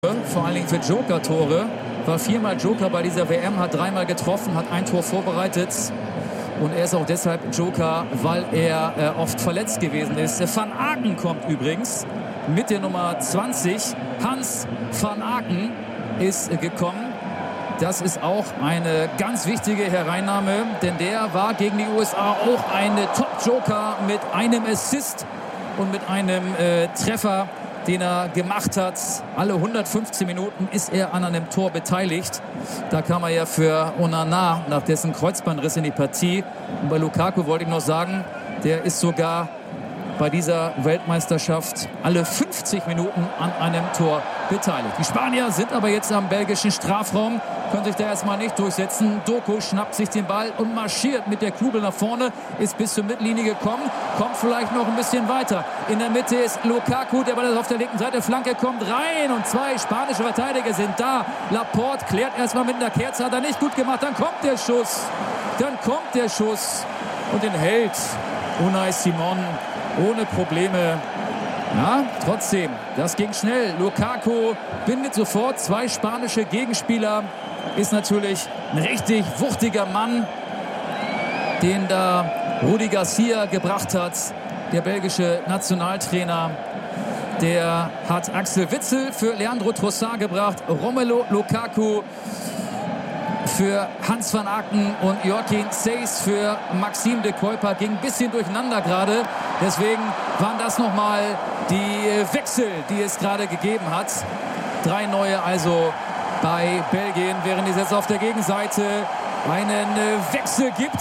vor allen Dingen für Joker-Tore. War 4-mal Joker bei dieser WM, hat 3-mal getroffen, hat ein Tor vorbereitet. Und er ist auch deshalb Joker, weil er oft verletzt gewesen ist. Van Aken kommt übrigens mit der Nummer 20. Hans van Aken ist gekommen. Das ist auch eine ganz wichtige Hereinnahme, denn der war gegen die USA auch ein Top-Joker mit einem Assist und mit einem Treffer, den er gemacht hat. Alle 115 Minuten ist er an einem Tor beteiligt. Da kam er ja für Onana nach dessen Kreuzbandriss in die Partie. Und bei Lukaku wollte ich noch sagen, der ist sogar bei dieser Weltmeisterschaft alle 50 Minuten an einem Tor beteiligt. Die Spanier sind aber jetzt am belgischen Strafraum, können sich da erstmal nicht durchsetzen. Doku schnappt sich den Ball und marschiert mit der Kugel nach vorne, ist bis zur Mittellinie gekommen, kommt vielleicht noch ein bisschen weiter. In der Mitte ist Lukaku, der Ball ist auf der linken Seite, Flanke kommt rein und 2 spanische Verteidiger sind da. Laporte klärt erstmal mit einer Kerze, hat er nicht gut gemacht, dann kommt der Schuss und den hält Unai Simon ohne Probleme. Ja, trotzdem, das ging schnell. Lukaku bindet sofort 2 spanische Gegenspieler. Ist natürlich ein richtig wuchtiger Mann, den da Rudi Garcia gebracht hat, der belgische Nationaltrainer. Der hat Axel Witsel für Leandro Trossard gebracht, Romelu Lukaku für Hans van Aken und Joaquin Seyss für Maxime de Cuyper. Ging ein bisschen durcheinander gerade. Deswegen waren das nochmal die Wechsel, die es gerade gegeben hat. 3 neue also bei Belgien, während es jetzt auf der Gegenseite einen Wechsel gibt.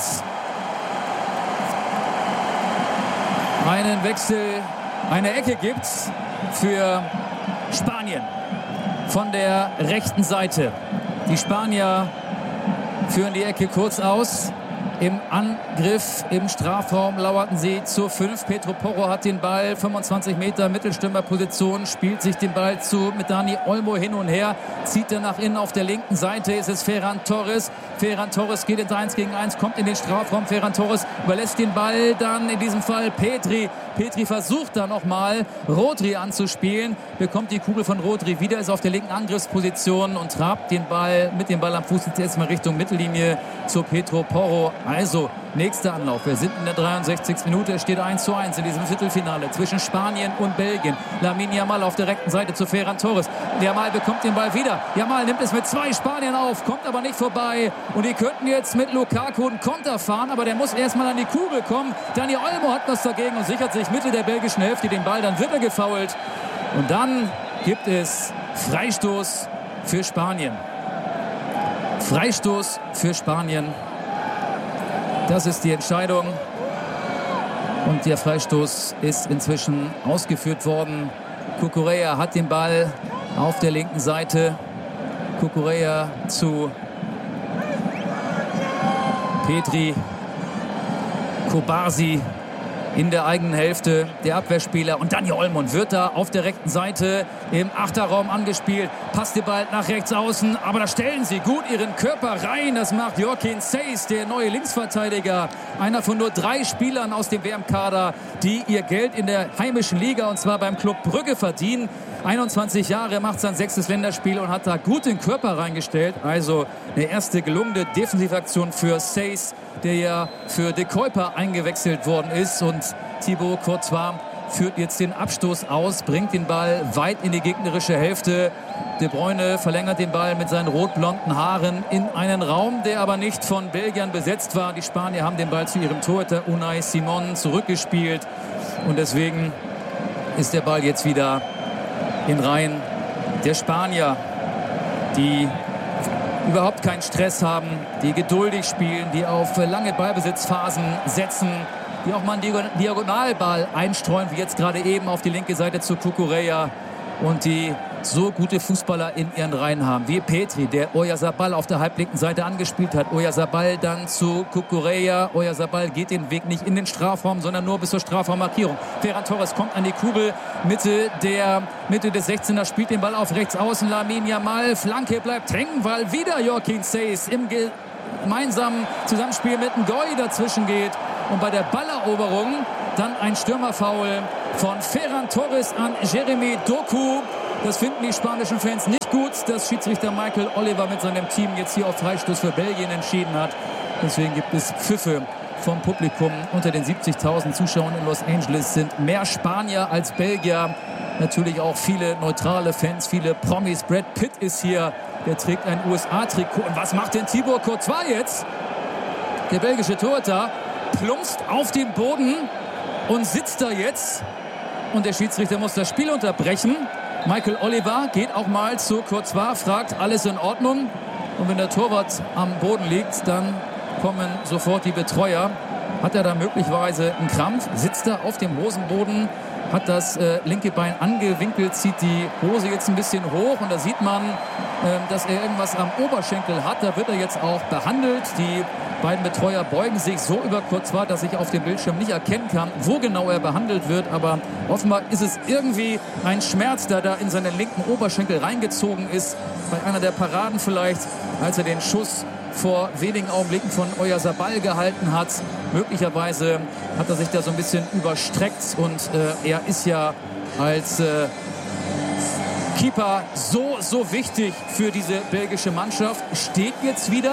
Eine Ecke gibt für Spanien von der rechten Seite. Die Spanier führen die Ecke kurz aus. Im Angriff im Strafraum lauerten sie zur 5. Pedro Porro hat den Ball, 25 Meter Mittelstürmerposition, spielt sich den Ball zu mit Dani Olmo hin und her, zieht er nach innen auf der linken Seite, ist es Ferran Torres. Ferran Torres geht ins 1 gegen 1, kommt in den Strafraum. Ferran Torres überlässt den Ball dann in diesem Fall Pedri. Pedri versucht da nochmal Rodri anzuspielen, bekommt die Kugel von Rodri wieder, ist auf der linken Angriffsposition und trabt den Ball mit dem Ball am Fuß jetzt mal Richtung Mittellinie zu Pedro Porro. Also, nächster Anlauf. Wir sind in der 63. Minute. Es steht 1:1 in diesem Viertelfinale zwischen Spanien und Belgien. Lamine Yamal auf der rechten Seite zu Ferran Torres. Yamal bekommt den Ball wieder. Yamal nimmt es mit 2 Spaniern auf, kommt aber nicht vorbei. Und die könnten jetzt mit Lukaku einen Konter fahren, aber der muss erstmal an die Kugel kommen. Dani Olmo hat was dagegen und sichert sich Mitte der belgischen Hälfte den Ball. Dann wird er gefoult. Und dann gibt es Freistoß für Spanien. Freistoß für Spanien. Das ist die Entscheidung. Und der Freistoß ist inzwischen ausgeführt worden. Cucurella hat den Ball auf der linken Seite. Cucurella zu Pedri. Kobasi in der eigenen Hälfte, der Abwehrspieler. Und Dani Olmo wird da auf der rechten Seite im Achterraum angespielt. Passt den Ball nach rechts außen, aber da stellen sie gut ihren Körper rein. Das macht Joaquin Seyss, der neue Linksverteidiger. Einer von nur 3 Spielern aus dem WM-Kader, die ihr Geld in der heimischen Liga, und zwar beim Club Brügge, verdienen. 21 Jahre, macht sein 6. Länderspiel und hat da gut den Körper reingestellt. Also eine erste gelungene Defensivaktion für Seyss, der ja für de Cuyper eingewechselt worden ist. Und Thibaut Courtois führt jetzt den Abstoß aus, bringt den Ball weit in die gegnerische Hälfte. De Bruyne verlängert den Ball mit seinen rot-blonden Haaren in einen Raum, der aber nicht von Belgiern besetzt war. Die Spanier haben den Ball zu ihrem Torhüter Unai Simon zurückgespielt. Und deswegen ist der Ball jetzt wieder in Reihen der Spanier, die überhaupt keinen Stress haben, die geduldig spielen, die auf lange Ballbesitzphasen setzen, die auch mal einen Diagonalball einstreuen, wie jetzt gerade eben auf die linke Seite zu Cucurella, und die so gute Fußballer in ihren Reihen haben, wie Pedri, der Oyarzabal auf der halblinken Seite angespielt hat. Oyarzabal dann zu Cucurella. Oyarzabal geht den Weg nicht in den Strafraum, sondern nur bis zur Strafraummarkierung. Ferran Torres kommt an die Kugel, Mitte des 16er, spielt den Ball auf rechts außen. Lamine Yamal, Flanke bleibt hängen, weil wieder Joaquin Seyss im gemeinsamen Zusammenspiel mit Ngoy dazwischen geht. Und bei der Balleroberung dann ein Stürmerfoul von Ferran Torres an Jeremy Doku. Das finden die spanischen Fans nicht gut, dass Schiedsrichter Michael Oliver mit seinem Team jetzt hier auf Freistoß für Belgien entschieden hat. Deswegen gibt es Pfiffe vom Publikum. Unter den 70.000 Zuschauern in Los Angeles sind mehr Spanier als Belgier. Natürlich auch viele neutrale Fans, viele Promis. Brad Pitt ist hier, der trägt ein USA-Trikot. Und was macht denn Thibaut Courtois jetzt? Der belgische Torhüter plumpst auf den Boden und sitzt da jetzt. Und der Schiedsrichter muss das Spiel unterbrechen. Michael Oliver geht auch mal zu Courtois, fragt, alles in Ordnung? Und wenn der Torwart am Boden liegt, dann kommen sofort die Betreuer. Hat er da möglicherweise einen Krampf? Sitzt er auf dem Hosenboden, hat das linke Bein angewinkelt, zieht die Hose jetzt ein bisschen hoch und da sieht man, dass er irgendwas am Oberschenkel hat. Da wird er jetzt auch behandelt. Die beiden Betreuer beugen sich so über Courtois, dass ich auf dem Bildschirm nicht erkennen kann, wo genau er behandelt wird. Aber offenbar ist es irgendwie ein Schmerz, der da in seinen linken Oberschenkel reingezogen ist. Bei einer der Paraden vielleicht, als er den Schuss vor wenigen Augenblicken von Oyarzabal gehalten hat. Möglicherweise hat er sich da so ein bisschen überstreckt und er ist ja als Keeper so wichtig für diese belgische Mannschaft. Steht jetzt wieder.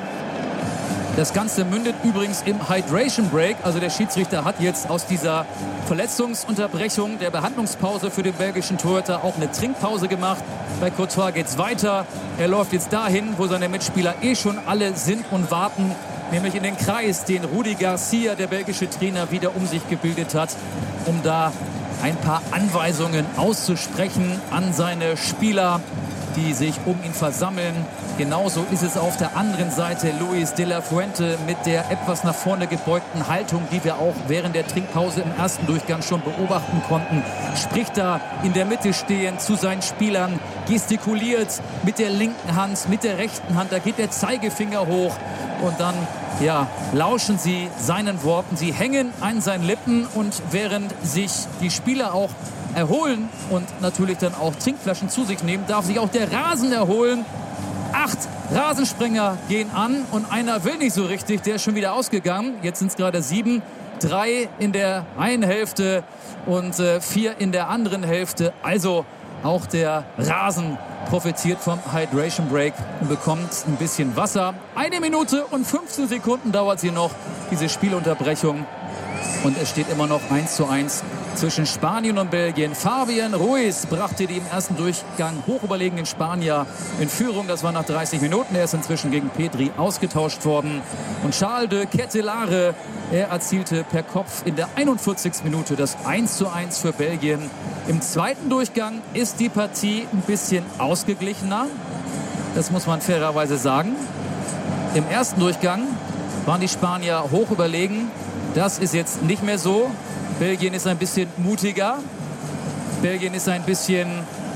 Das Ganze mündet übrigens im Hydration Break. Also der Schiedsrichter hat jetzt aus dieser Verletzungsunterbrechung, der Behandlungspause für den belgischen Torhüter auch eine Trinkpause gemacht. Bei Courtois geht's weiter. Er läuft jetzt dahin, wo seine Mitspieler schon alle sind und warten. Nämlich in den Kreis, den Rudi Garcia, der belgische Trainer, wieder um sich gebildet hat, um da ein paar Anweisungen auszusprechen an seine Spieler, die sich um ihn versammeln. Genauso ist es auf der anderen Seite. Luis de la Fuente mit der etwas nach vorne gebeugten Haltung, die wir auch während der Trinkpause im ersten Durchgang schon beobachten konnten, spricht da in der Mitte stehend zu seinen Spielern, gestikuliert mit der linken Hand, mit der rechten Hand. Da geht der Zeigefinger hoch und dann lauschen sie seinen Worten. Sie hängen an seinen Lippen und während sich die Spieler auch erholen und natürlich dann auch Trinkflaschen zu sich nehmen, darf sich auch der Rasen erholen. 8 Rasensprenger gehen an und einer will nicht so richtig, der ist schon wieder ausgegangen. Jetzt sind es gerade 7, 3 in der einen Hälfte und 4 in der anderen Hälfte. Also auch der Rasen profitiert vom Hydration Break und bekommt ein bisschen Wasser. 1 Minute und 15 Sekunden dauert sie noch, diese Spielunterbrechung. Und es steht immer noch 1:1 zwischen Spanien und Belgien. Fabian Ruiz brachte die im ersten Durchgang hochüberlegenen Spanier in Führung. Das war nach 30 Minuten. Er ist inzwischen gegen Pedri ausgetauscht worden. Und Charles de Ketelaere, er erzielte per Kopf in der 41. Minute das 1:1 für Belgien. Im zweiten Durchgang ist die Partie ein bisschen ausgeglichener. Das muss man fairerweise sagen. Im ersten Durchgang waren die Spanier hoch überlegen. Das ist jetzt nicht mehr so. Belgien ist ein bisschen mutiger. Belgien ist ein bisschen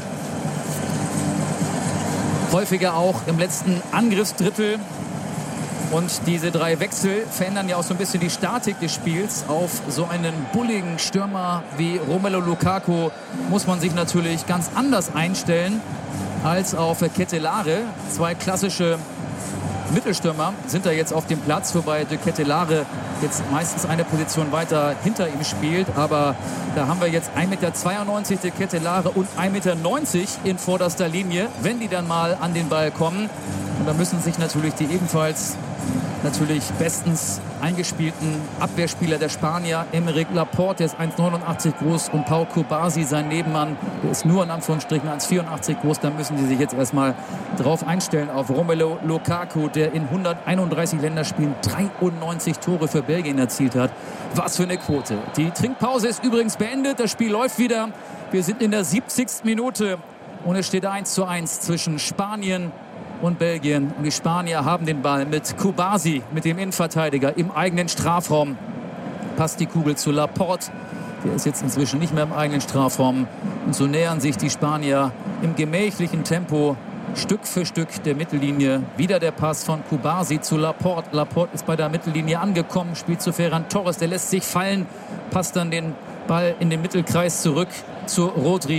häufiger auch im letzten Angriffsdrittel. Und diese 3 Wechsel verändern ja auch so ein bisschen die Statik des Spiels. Auf so einen bulligen Stürmer wie Romelu Lukaku muss man sich natürlich ganz anders einstellen als auf Ketelaere. 2 klassische Mittelstürmer sind da jetzt auf dem Platz, wobei de Ketelaere jetzt meistens eine Position weiter hinter ihm spielt. Aber da haben wir jetzt 1,92 Meter de Ketelaere und 1,90 Meter in vorderster Linie, wenn die dann mal an den Ball kommen. Und da müssen sich natürlich die ebenfalls bestens eingespielten Abwehrspieler der Spanier, Aymeric Laporte, der ist 1,89 groß, und Pau Cubarsí, sein Nebenmann, der ist nur in Anführungsstrichen 1,84 groß. Da müssen sie sich jetzt erstmal drauf einstellen auf Romelu Lukaku, der in 131 Länderspielen 93 Tore für Belgien erzielt hat. Was für eine Quote. Die Trinkpause ist übrigens beendet, das Spiel läuft wieder. Wir sind in der 70. Minute und es steht 1:1 zwischen Spanien und Belgien. Und die Spanier haben den Ball mit Cubarsí, mit dem Innenverteidiger, im eigenen Strafraum. Passt die Kugel zu Laporte. Der ist jetzt inzwischen nicht mehr im eigenen Strafraum. Und so nähern sich die Spanier im gemächlichen Tempo Stück für Stück der Mittellinie. Wieder der Pass von Cubarsí zu Laporte. Laporte ist bei der Mittellinie angekommen, spielt zu Ferran Torres. Der lässt sich fallen, passt dann den Ball in den Mittelkreis zurück zu Rodri.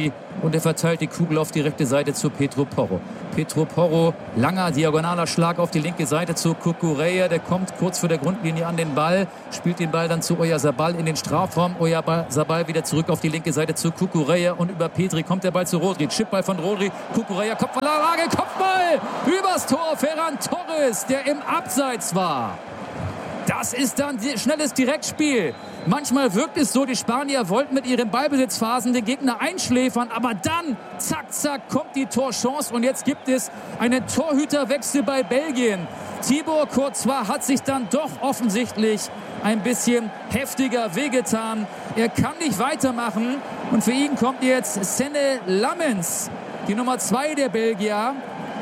und er verteilt die Kugel auf die rechte Seite zu Pedro Porro. Pedro Porro, langer diagonaler Schlag auf die linke Seite zu Cucurella. Der kommt kurz vor der Grundlinie an den Ball, spielt den Ball dann zu Oyarzabal in den Strafraum. Oyarzabal wieder zurück auf die linke Seite zu Cucurella und über Petri kommt der Ball zu Rodri. Chipball von Rodri, Cucurella, Kopfballanlage, Kopfball übers Tor. Ferran Torres, der im Abseits war. Das ist dann schnelles Direktspiel. Manchmal wirkt es so, die Spanier wollten mit ihren Ballbesitzphasen den Gegner einschläfern, aber dann, zack, zack, kommt die Torchance und jetzt gibt es einen Torhüterwechsel bei Belgien. Thibaut Courtois hat sich dann doch offensichtlich ein bisschen heftiger wehgetan. Er kann nicht weitermachen und für ihn kommt jetzt Senne Lammens, die Nummer 2 der Belgier.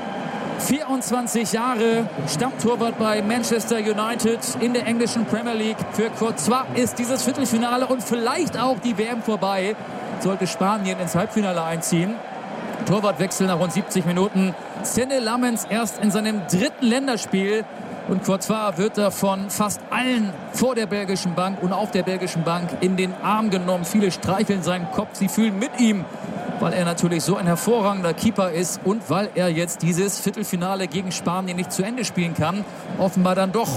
24 Jahre, Stammtorwart bei Manchester United in der englischen Premier League. Für Courtois ist dieses Viertelfinale und vielleicht auch die WM vorbei, sollte Spanien ins Halbfinale einziehen. Torwartwechsel nach rund 70 Minuten. Senne Lammens erst in seinem 3. Länderspiel. Und Courtois wird da von fast allen vor der belgischen Bank und auf der belgischen Bank in den Arm genommen. Viele streicheln seinen Kopf, sie fühlen mit ihm, weil er natürlich so ein hervorragender Keeper ist und weil er jetzt dieses Viertelfinale gegen Spanien nicht zu Ende spielen kann. Offenbar dann doch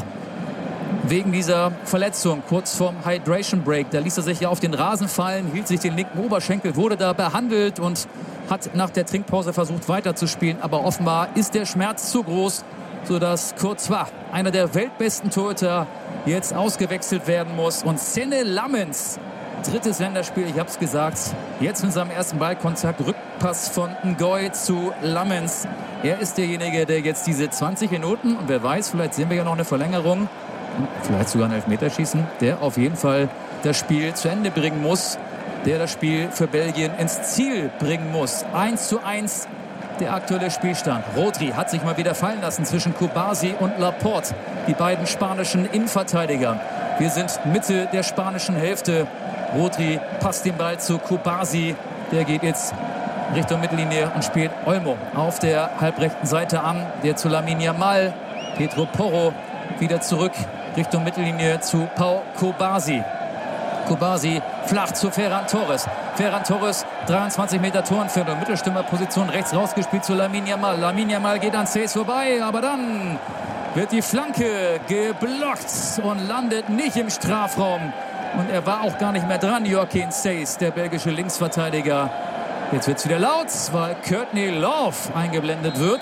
wegen dieser Verletzung kurz vorm Hydration Break. Da ließ er sich ja auf den Rasen fallen, hielt sich den linken Oberschenkel, wurde da behandelt und hat nach der Trinkpause versucht weiterzuspielen. Aber offenbar ist der Schmerz zu groß, sodass Courtois, einer der weltbesten Torhüter, jetzt ausgewechselt werden muss. Und Senne Lammens, 3. Länderspiel, ich habe es gesagt, jetzt mit seinem ersten Ballkontakt, Rückpass von Ngoy zu Lammens. Er ist derjenige, der jetzt diese 20 Minuten, und wer weiß, vielleicht sehen wir ja noch eine Verlängerung, vielleicht sogar ein Elfmeterschießen, der auf jeden Fall das Spiel zu Ende bringen muss, der das Spiel für Belgien ins Ziel bringen muss. 1:1 der aktuelle Spielstand. Rodri hat sich mal wieder fallen lassen zwischen Kubasi und Laporte, die beiden spanischen Innenverteidiger. Wir sind Mitte der spanischen Hälfte. Rodri passt den Ball zu Kubasi. Der geht jetzt Richtung Mittellinie und spielt Olmo auf der halbrechten Seite an. Der zu Lamine Yamal. Pedro Porro wieder zurück Richtung Mittellinie zu Pau Kubasi. Kubasi flach zu Ferran Torres. Ferran Torres, 23 Meter Torentfernung, Mittelstürmerposition, rechts rausgespielt zu Lamine Yamal. Lamine Yamal geht an Seyss vorbei, aber dann wird die Flanke geblockt und landet nicht im Strafraum. Und er war auch gar nicht mehr dran, Joachim Seyss, der belgische Linksverteidiger. Jetzt wird es wieder laut, weil Courtney Love eingeblendet wird.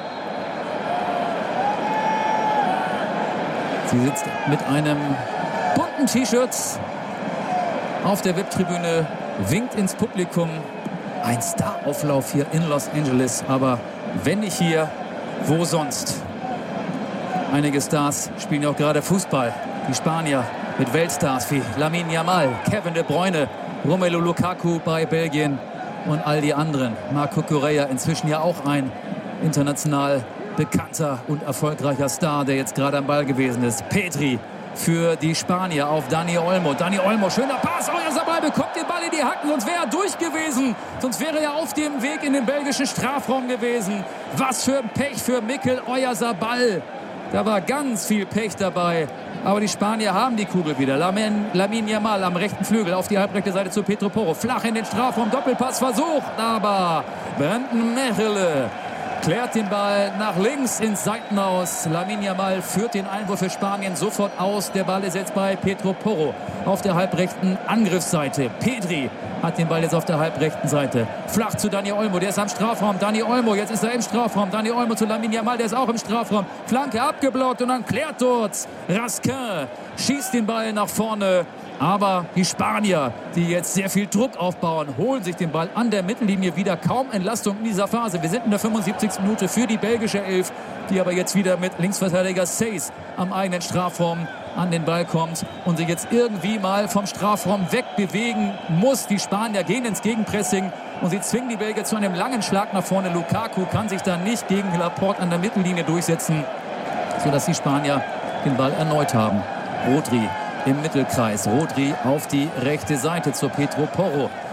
Sie sitzt mit einem bunten T-Shirt auf der VIP-Tribüne, winkt ins Publikum. Ein Starauflauf hier in Los Angeles, aber wenn nicht hier, wo sonst? Einige Stars spielen ja auch gerade Fußball. Die Spanier mit Weltstars wie Lamine Yamal, Kevin De Bruyne, Romelu Lukaku bei Belgien und all die anderen. Marco Correa, inzwischen ja auch ein international bekannter und erfolgreicher Star, der jetzt gerade am Ball gewesen ist. Petri für die Spanier auf Dani Olmo. Dani Olmo, schöner Pass. Oyarzabal bekommt den Ball in die Hacken, sonst wäre er durch gewesen. Sonst wäre er auf dem Weg in den belgischen Strafraum gewesen. Was für ein Pech für Mikel Oyarzabal. Da war ganz viel Pech dabei. Aber die Spanier haben die Kugel wieder. Lamine Yamal am rechten Flügel auf die halbrechte Seite zu Pedro Porro. Flach in den Strafraum, Doppelpass versucht. Aber Brandon Mechelen klärt den Ball nach links ins Seitenhaus. Lamine Yamal führt den Einwurf für Spanien sofort aus. Der Ball ist jetzt bei Pedro Porro auf der halbrechten Angriffsseite. Pedri hat den Ball jetzt auf der halbrechten Seite. Flach zu Dani Olmo, der ist am Strafraum. Dani Olmo, jetzt ist er im Strafraum. Dani Olmo zu Lamine Yamal, der ist auch im Strafraum. Flanke abgeblockt und dann klärt dort Raskin. Schießt den Ball nach vorne. Aber die Spanier, die jetzt sehr viel Druck aufbauen, holen sich den Ball an der Mittellinie wieder. Kaum Entlastung in dieser Phase. Wir sind in der 75. Minute für die belgische Elf, die aber jetzt wieder mit Linksverteidiger Seyss am eigenen Strafraum an den Ball kommt und sich jetzt irgendwie mal vom Strafraum wegbewegen muss. Die Spanier gehen ins Gegenpressing und sie zwingen die Belgier zu einem langen Schlag nach vorne. Lukaku kann sich dann nicht gegen Laporte an der Mittellinie durchsetzen, sodass die Spanier den Ball erneut haben. Rodri im Mittelkreis. Rodri auf die rechte Seite zu Pedro Porro.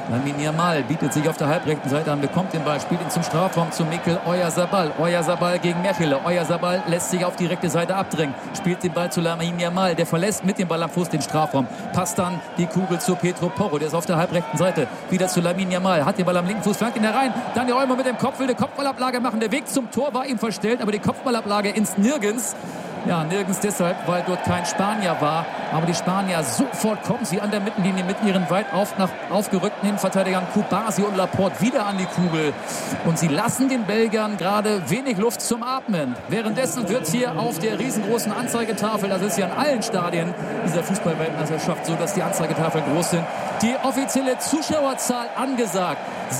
Lamine Yamal bietet sich auf der halbrechten Seite an, bekommt den Ball, spielt ihn zum Strafraum zu Mikel Oyarzabal. Oyarzabal gegen Mechele. Oyarzabal lässt sich auf die rechte Seite abdrängen, spielt den Ball zu Lamine Yamal. Der verlässt mit dem Ball am Fuß den Strafraum. Passt dann die Kugel zu Pedro Porro. Der ist auf der halbrechten Seite. Wieder zu Lamine Yamal. Hat den Ball am linken Fuß, flankt ihn herein. Daniel Olmo mit dem Kopf, will eine Kopfballablage machen. Der Weg zum Tor war ihm verstellt, aber die Kopfballablage ins Nirgends. Ja, nirgends deshalb, weil dort kein Spanier war. Aber die Spanier, sofort kommen sie an der Mittellinie mit ihren weit aufgerückten Innenverteidigern Kubasi und Laporte wieder an die Kugel. Und sie lassen den Belgiern gerade wenig Luft zum Atmen. Währenddessen wird hier auf der riesengroßen Anzeigetafel, das ist ja in allen Stadien dieser Fußballweltmeisterschaft so, dass die Anzeigetafeln groß sind, die offizielle Zuschauerzahl angesagt.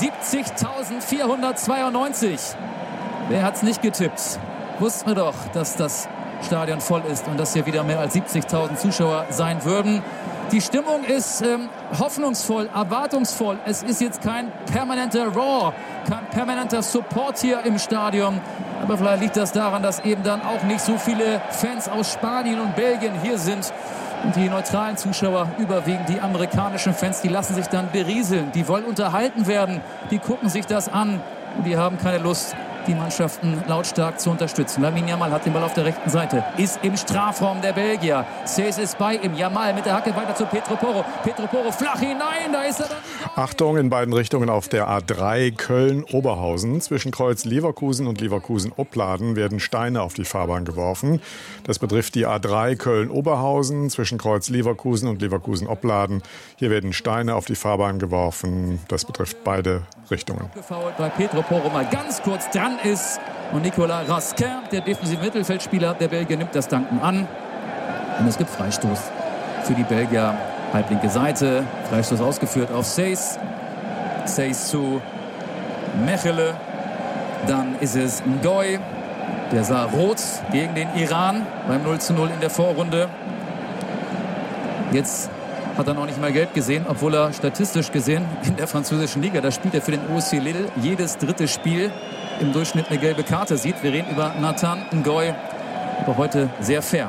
70.492. Wer hat's nicht getippt? Wussten wir doch, dass das Stadion voll ist und dass hier wieder mehr als 70.000 Zuschauer sein würden. Die Stimmung ist hoffnungsvoll, erwartungsvoll. Es ist jetzt kein permanenter Roar, kein permanenter Support hier im Stadion. Aber vielleicht liegt das daran, dass eben dann auch nicht so viele Fans aus Spanien und Belgien hier sind. Und die neutralen Zuschauer, überwiegend die amerikanischen Fans, die lassen sich dann berieseln. Die wollen unterhalten werden, die gucken sich das an und die haben keine Lust, die Mannschaften lautstark zu unterstützen. Lamine Yamal hat den Ball auf der rechten Seite, ist im Strafraum der Belgier. Seys ist bei ihm. Yamal mit der Hacke weiter zu Pedro Porro. Pedro Porro flach hinein, da ist er dann. Achtung, in beiden Richtungen auf der A3 Köln-Oberhausen. Zwischen Kreuz Leverkusen und Leverkusen-Opladen werden Steine auf die Fahrbahn geworfen. Das betrifft die A3 Köln-Oberhausen zwischen Kreuz Leverkusen und Leverkusen-Opladen. Hier werden Steine auf die Fahrbahn geworfen. Das betrifft beide Richtungen. Gefoult, weil Pedro Porro mal ganz kurz dran ist. Und Nicolas Raskin, der defensive Mittelfeldspieler der Belgier, nimmt das Danken an. Und es gibt Freistoß für die Belgier. Halblinke Seite. Freistoß ausgeführt auf Seys. Seys zu Mechele. Dann ist es Ngoy. Der sah rot gegen den Iran beim 0:0 in der Vorrunde. Jetzt hat er noch nicht mal gelb gesehen, obwohl er statistisch gesehen in der französischen Liga, da spielt er für den OSC Lille jedes dritte Spiel im Durchschnitt eine gelbe Karte sieht. Wir reden über Nathan Ngoy, aber heute sehr fair.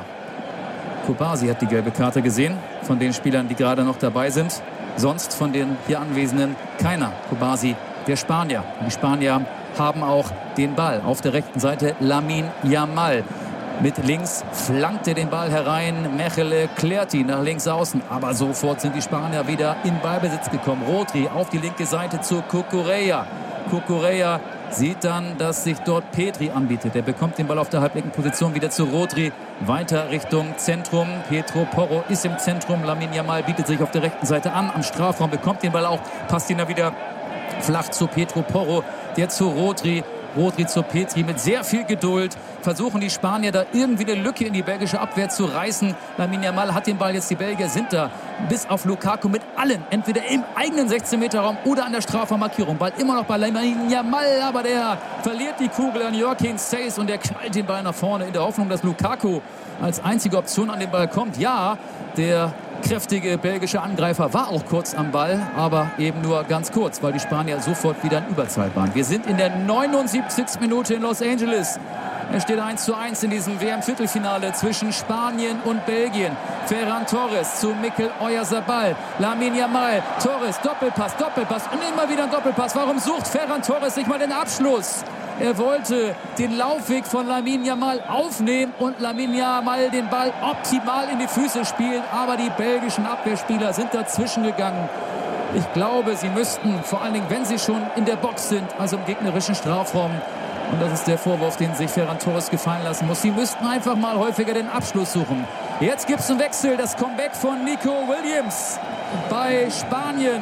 Kubasi hat die gelbe Karte gesehen von den Spielern, die gerade noch dabei sind. Sonst von den hier Anwesenden keiner. Kubasi, der Spanier. Die Spanier haben auch den Ball auf der rechten Seite. Lamine Yamal. Mit links flankt er den Ball herein. Mechele klärt ihn nach links außen. Aber sofort sind die Spanier wieder in Ballbesitz gekommen. Rodri auf die linke Seite zu Cucurella. Cucurella sieht dann, dass sich dort Pedri anbietet. Er bekommt den Ball auf der halblinken Position wieder zu Rodri. Weiter Richtung Zentrum. Pedro Porro ist im Zentrum. Lamine Yamal bietet sich auf der rechten Seite an. Am Strafraum bekommt den Ball auch. Passt ihn da wieder flach zu Pedro Porro. Der zu Rodri. Rodri zu Pedri mit sehr viel Geduld. Versuchen die Spanier da irgendwie eine Lücke in die belgische Abwehr zu reißen. Lamine Yamal hat den Ball jetzt. Die Belgier sind da bis auf Lukaku mit allen. Entweder im eigenen 16-Meter-Raum oder an der Strafraummarkierung. Ball immer noch bei Lamine Yamal. Aber der verliert die Kugel an Joachim Seys und der knallt den Ball nach vorne in der Hoffnung, dass Lukaku als einzige Option an den Ball kommt. Ja, der kräftige belgische Angreifer war auch kurz am Ball, aber eben nur ganz kurz, weil die Spanier sofort wieder in Überzahl waren. Wir sind in der 79. Minute in Los Angeles. Es steht 1:1 in diesem WM-Viertelfinale zwischen Spanien und Belgien. Ferran Torres zu Mikel Oyarzabal. Lamine Yamal. Torres, Doppelpass und immer wieder ein Doppelpass. Warum sucht Ferran Torres sich mal den Abschluss? Er wollte den Laufweg von Lamine Yamal aufnehmen und Lamine Yamal den Ball optimal in die Füße spielen. Aber die belgischen Abwehrspieler sind dazwischen gegangen. Ich glaube, sie müssten, vor allen Dingen, wenn sie schon in der Box sind, also im gegnerischen Strafraum, und das ist der Vorwurf, den sich Ferran Torres gefallen lassen muss, sie müssten einfach mal häufiger den Abschluss suchen. Jetzt gibt es einen Wechsel, das Comeback von Nico Williams bei Spanien.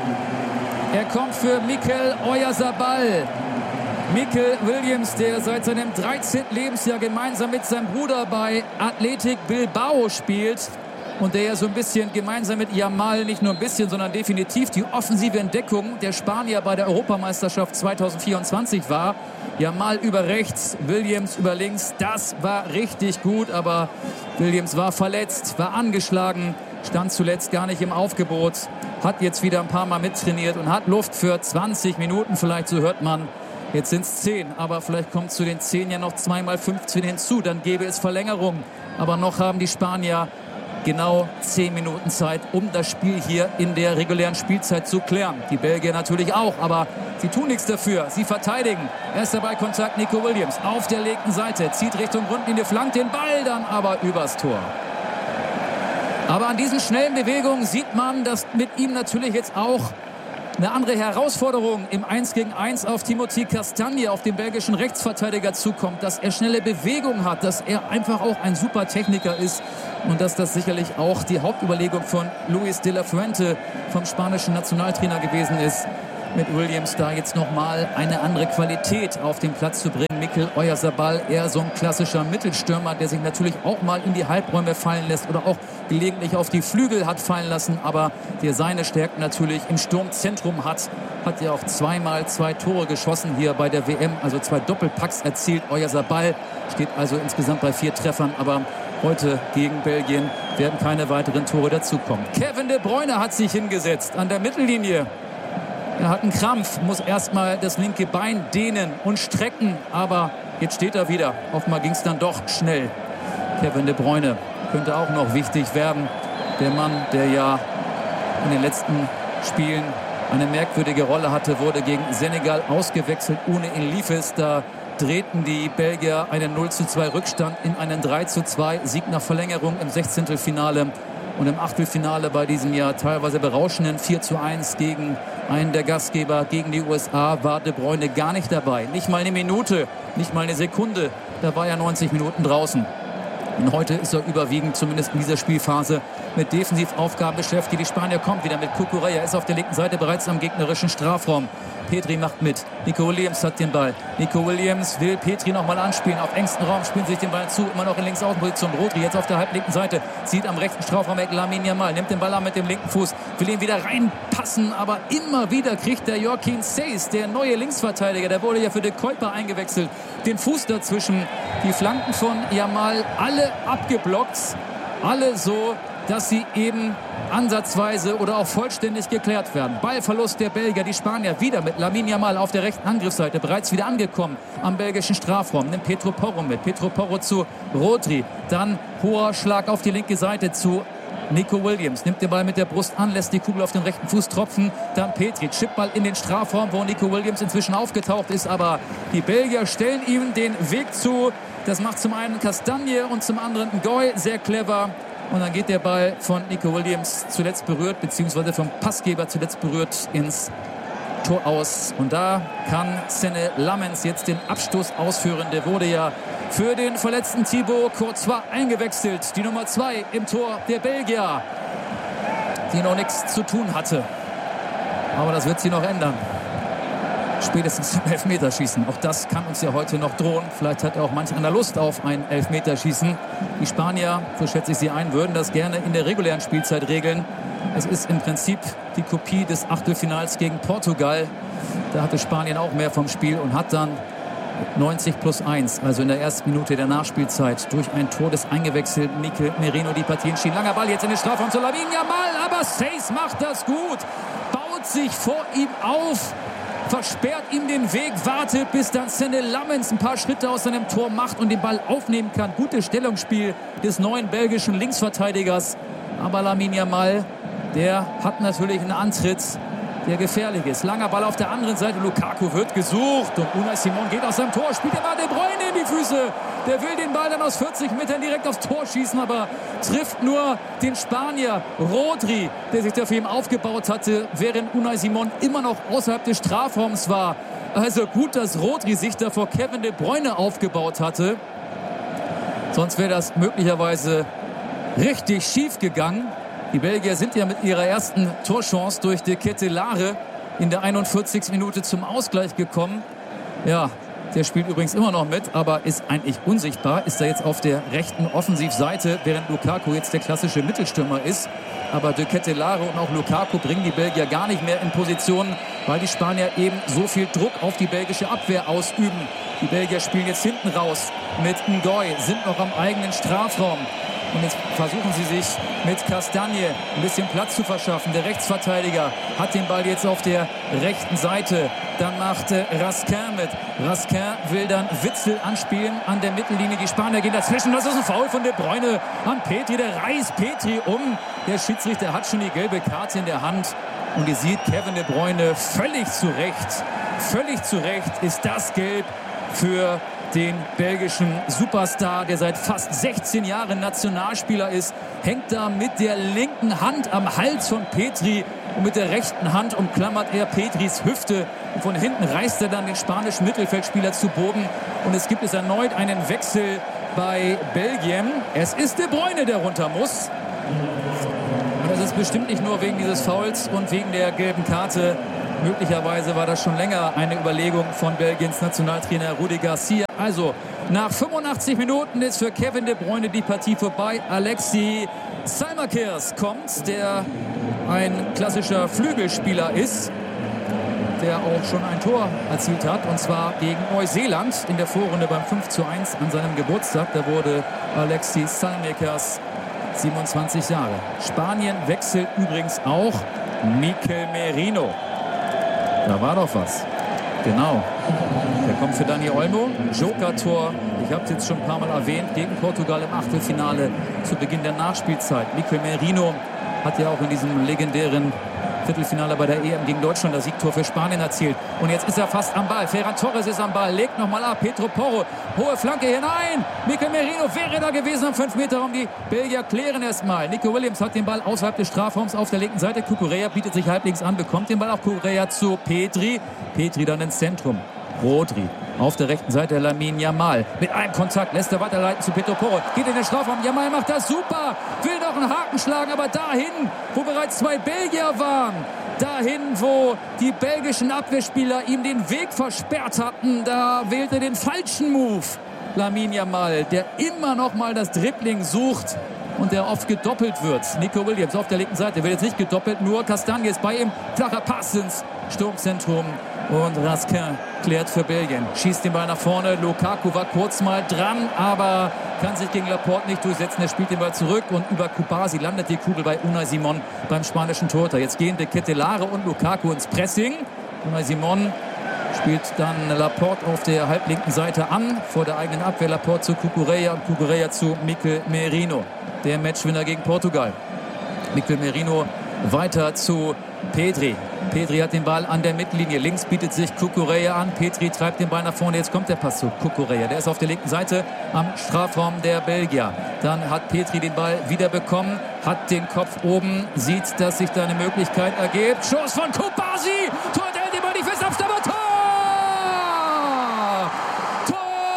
Er kommt für Mikel Oyarzabal. Mikel Williams, der seit seinem 13. Lebensjahr gemeinsam mit seinem Bruder bei Athletic Bilbao spielt und der ja so ein bisschen gemeinsam mit Yamal, nicht nur ein bisschen, sondern definitiv die offensive Entdeckung der Spanier bei der Europameisterschaft 2024 war. Yamal über rechts, Williams über links, das war richtig gut, aber Williams war verletzt, war angeschlagen, stand zuletzt gar nicht im Aufgebot, hat jetzt wieder ein paar Mal mittrainiert und hat Luft für 20 Minuten, vielleicht, so hört man. Jetzt sind es 10, aber vielleicht kommt zu den 10 ja noch 2 mal 15 hinzu. Dann gäbe es Verlängerung. Aber noch haben die Spanier genau 10 Minuten Zeit, um das Spiel hier in der regulären Spielzeit zu klären. Die Belgier natürlich auch, aber sie tun nichts dafür. Sie verteidigen. Erster Ballkontakt Nico Williams auf der linken Seite. Zieht Richtung Grundlinie, flankt den Ball dann aber übers Tor. Aber an diesen schnellen Bewegungen sieht man, dass mit ihm natürlich jetzt auch eine andere Herausforderung im 1-gegen-1 auf Timothy Castagne, auf den belgischen Rechtsverteidiger, zukommt. Dass er schnelle Bewegung hat, dass er einfach auch ein super Techniker ist und dass das sicherlich auch die Hauptüberlegung von Luis de la Fuente, vom spanischen Nationaltrainer, gewesen ist, mit Williams da jetzt nochmal eine andere Qualität auf den Platz zu bringen. Mikel Oyarzabal, eher so ein klassischer Mittelstürmer, der sich natürlich auch mal in die Halbräume fallen lässt oder auch gelegentlich auf die Flügel hat fallen lassen, aber der seine Stärken natürlich im Sturmzentrum hat ja auch zweimal 2 Tore geschossen hier bei der WM, also 2 Doppelpacks erzielt. Oyarzabal steht also insgesamt bei 4 Treffern, aber heute gegen Belgien werden keine weiteren Tore dazukommen. Kevin De Bruyne hat sich hingesetzt an der Mittellinie. Er hat einen Krampf, muss erstmal das linke Bein dehnen und strecken, aber jetzt steht er wieder. Offenbar ging es dann doch schnell. Kevin De Bruyne könnte auch noch wichtig werden. Der Mann, der ja in den letzten Spielen eine merkwürdige Rolle hatte, wurde gegen Senegal ausgewechselt. Ohne ihn lief es. Da drehten die Belgier einen 0:2 Rückstand in einen 3:2 Sieg nach Verlängerung im 16. Finale. Und im Achtelfinale bei diesem Jahr teilweise berauschenden 4:1 gegen einen der Gastgeber, gegen die USA, war De Bruyne gar nicht dabei. Nicht mal eine Minute, nicht mal eine Sekunde. Da war er 90 Minuten draußen. Und heute ist er überwiegend, zumindest in dieser Spielphase, mit Defensivaufgaben beschäftigt. Die Spanier kommt wieder mit Cucurella, ist auf der linken Seite bereits am gegnerischen Strafraum. Petri macht mit. Nico Williams hat den Ball. Nico Williams will Petri nochmal anspielen. Auf engstem Raum spielen sich den Ball zu. Immer noch in Linksaußenposition. Rodri jetzt auf der halblinken Seite. Sieht am rechten Strafraum Lamine Yamal. Nimmt den Ball an mit dem linken Fuß. Will ihn wieder reinpassen. Aber immer wieder kriegt der Joaquin Seis, der neue Linksverteidiger, der wurde ja für De Kuyper eingewechselt, den Fuß dazwischen. Die Flanken von Yamal alle abgeblockt. Alle so, dass sie eben ansatzweise oder auch vollständig geklärt werden. Ballverlust der Belgier, die Spanier wieder mit Lamine Yamal auf der rechten Angriffsseite, bereits wieder angekommen am belgischen Strafraum. Nimmt Pedro Porro mit. Pedro Porro zu Rodri. Dann hoher Schlag auf die linke Seite zu Nico Williams. Nimmt den Ball mit der Brust an, lässt die Kugel auf den rechten Fuß tropfen. Dann Petri, Chipball in den Strafraum, wo Nico Williams inzwischen aufgetaucht ist. Aber die Belgier stellen ihm den Weg zu. Das macht zum einen Castagne und zum anderen Ngoy sehr clever. Und dann geht der Ball von Nico Williams zuletzt berührt, beziehungsweise vom Passgeber zuletzt berührt ins Tor aus. Und da kann Senne Lammens jetzt den Abstoß ausführen. Der wurde ja für den verletzten Thibaut Courtois eingewechselt. Die Nummer 2 im Tor der Belgier, die noch nichts zu tun hatte. Aber das wird sie noch ändern. Spätestens zum Elfmeterschießen. Auch das kann uns ja heute noch drohen. Vielleicht hat auch manch einer Lust auf ein Elfmeterschießen. Die Spanier, so schätze ich sie ein, würden das gerne in der regulären Spielzeit regeln. Es ist im Prinzip die Kopie des Achtelfinals gegen Portugal. Da hatte Spanien auch mehr vom Spiel und hat dann 90+1, also in der ersten Minute der Nachspielzeit, durch ein Tor des eingewechselten Mikel Merino die Partie entschieden. Langer Ball jetzt in den Strafraum zu Lamine Yamal, aber Seis macht das gut. Baut sich vor ihm auf, versperrt ihm den Weg, wartet, bis dann Senne Lammens ein paar Schritte aus seinem Tor macht und den Ball aufnehmen kann. Gutes Stellungsspiel des neuen belgischen Linksverteidigers. Aber Lamine Yamal, der hat natürlich einen Antritt, der gefährlich ist. Langer Ball auf der anderen Seite. Lukaku wird gesucht und Unai Simon geht aus seinem Tor, spielt den Ball De Bruyne in die Füße. Der will den Ball dann aus 40 Metern direkt aufs Tor schießen, aber trifft nur den Spanier Rodri, der sich dafür ihm aufgebaut hatte, während Unai Simon immer noch außerhalb des Strafraums war. Also gut, dass Rodri sich da vor Kevin De Bruyne aufgebaut hatte. Sonst wäre das möglicherweise richtig schief gegangen. Die Belgier sind ja mit ihrer ersten Torchance durch De Ketelaere in der 41. Minute zum Ausgleich gekommen. Ja, der spielt übrigens immer noch mit, aber ist eigentlich unsichtbar. Ist da jetzt auf der rechten Offensivseite, während Lukaku jetzt der klassische Mittelstürmer ist. Aber De Ketelaere und auch Lukaku bringen die Belgier gar nicht mehr in Position, weil die Spanier eben so viel Druck auf die belgische Abwehr ausüben. Die Belgier spielen jetzt hinten raus mit Ngoy, sind noch am eigenen Strafraum. Und jetzt versuchen sie sich mit Castagne ein bisschen Platz zu verschaffen. Der Rechtsverteidiger hat den Ball jetzt auf der rechten Seite. Dann macht Raskin mit. Raskin will dann Witzel anspielen an der Mittellinie. Die Spanier gehen dazwischen. Das ist ein Foul von De Bruyne an Petry. Der reißt Petry um. Der Schiedsrichter hat schon die gelbe Karte in der Hand. Und ihr seht Kevin De Bruyne völlig zu Recht ist das Gelb für den belgischen Superstar, der seit fast 16 Jahren Nationalspieler ist, hängt da mit der linken Hand am Hals von Petry und mit der rechten Hand umklammert er Petrys Hüfte. Und von hinten reißt er dann den spanischen Mittelfeldspieler zu Boden. Und es gibt erneut einen Wechsel bei Belgien. Es ist De Bruyne, der runter muss. Und das ist bestimmt nicht nur wegen dieses Fouls und wegen der gelben Karte. Möglicherweise war das schon länger eine Überlegung von Belgiens Nationaltrainer Rudi Garcia. Also, nach 85 Minuten ist für Kevin De Bruyne die Partie vorbei. Alexis Saimakers kommt, der ein klassischer Flügelspieler ist, der auch schon ein Tor erzielt hat. Und zwar gegen Neuseeland in der Vorrunde beim 5:1 an seinem Geburtstag. Da wurde Alexis Saimakers 27 Jahre. Spanien wechselt übrigens auch Mikel Merino. Da war doch was. Genau. Der kommt für Dani Olmo. Joker-Tor. Ich habe es jetzt schon ein paar Mal erwähnt. Gegen Portugal im Achtelfinale zu Beginn der Nachspielzeit. Mikel Merino hat ja auch in diesem legendären Viertelfinale bei der EM gegen Deutschland das Siegtor für Spanien erzielt. Und jetzt ist er fast am Ball. Ferran Torres ist am Ball, legt nochmal ab. Pedro Porro, hohe Flanke hinein. Mikel Merino wäre da gewesen am 5-Meter-Raum. Die Belgier klären erstmal. Nico Williams hat den Ball außerhalb des Strafraums auf der linken Seite. Cucurella bietet sich halblinks an, bekommt den Ball auch Cucurella zu Petry. Petry dann ins Zentrum. Rodri auf der rechten Seite, Lamine Yamal mit einem Kontakt lässt er weiterleiten zu Pedro Porro, geht in den Strafraum, Yamal macht das super, will noch einen Haken schlagen, aber dahin, wo bereits 2 Belgier waren, dahin, wo die belgischen Abwehrspieler ihm den Weg versperrt hatten, da wählt er den falschen Move. Lamine Yamal, der immer noch mal das Dribbling sucht und der oft gedoppelt wird. Nico Williams auf der linken Seite wird jetzt nicht gedoppelt, nur Castagne ist bei ihm, flacher Pass ins Sturmzentrum. Und Raskin klärt für Belgien. Schießt den Ball nach vorne. Lukaku war kurz mal dran, aber kann sich gegen Laporte nicht durchsetzen. Er spielt den Ball zurück und über Kubasi landet die Kugel bei Unai Simon beim spanischen Torhüter. Jetzt gehen De Ketelaere und Lukaku ins Pressing. Unai Simon spielt dann Laporte auf der halblinken Seite an. Vor der eigenen Abwehr Laporte zu Cucurella und Cucurella zu Mikel Merino. Der Matchwinner gegen Portugal. Mikel Merino weiter zu Petry. Petry hat den Ball an der Mittellinie. Links bietet sich Cucurella an. Petry treibt den Ball nach vorne. Jetzt kommt der Pass zu Cucurella. Der ist auf der linken Seite am Strafraum der Belgier. Dann hat Petry den Ball wieder bekommen. Hat den Kopf oben. Sieht, dass sich da eine Möglichkeit ergibt. Schuss von Kubasi. Tor, der hält den Ball nicht fest auf aber Tor! Tor!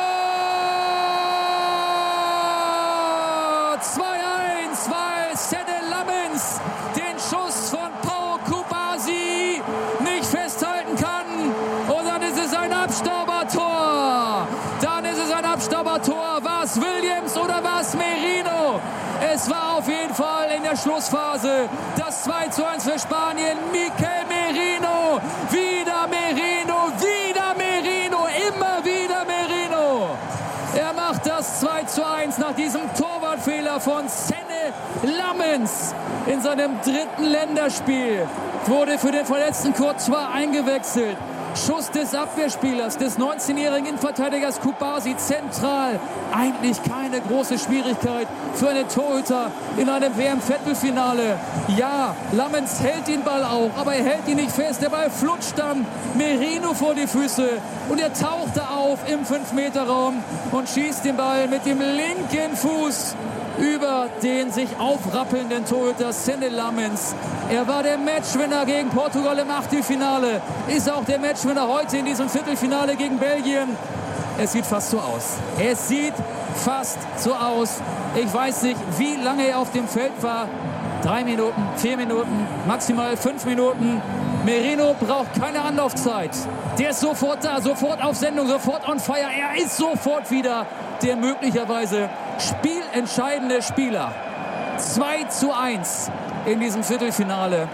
2:1, weil Senne Lammens den Schuss von Pau Kubasi nicht festhalten kann. Und dann ist es ein Abstaubertor. War es Williams oder war es Merino? Es war auf jeden Fall in der Schlussphase das 2:1 für Spanien. Mikel Merino, wieder Merino, immer wieder Merino. Er macht das 2:1 nach diesem Torwartfehler von Senne Lammens in seinem 3. Länderspiel. Wurde für den verletzten Courtois eingewechselt. Schuss des Abwehrspielers, des 19-jährigen Innenverteidigers Kubasi zentral. Eigentlich keine große Schwierigkeit für einen Torhüter in einem WM-Viertelfinale. Ja, Lammens hält den Ball auch, aber er hält ihn nicht fest. Der Ball flutscht dann Merino vor die Füße und er tauchte auf im 5-Meter-Raum und schießt den Ball mit dem linken Fuß über den sich aufrappelnden Torhüter Senne Lammens. Er war der Matchwinner gegen Portugal im Achtelfinale, ist auch der Matchwinner heute in diesem Viertelfinale gegen Belgien. Es sieht fast so aus. Ich weiß nicht, wie lange er auf dem Feld war. 3 Minuten, 4 Minuten, maximal 5 Minuten. Merino braucht keine Anlaufzeit. Der ist sofort da, sofort auf Sendung, sofort on fire. Er ist sofort wieder der möglicherweise spielentscheidende Spieler. 2:1 in diesem Viertelfinale.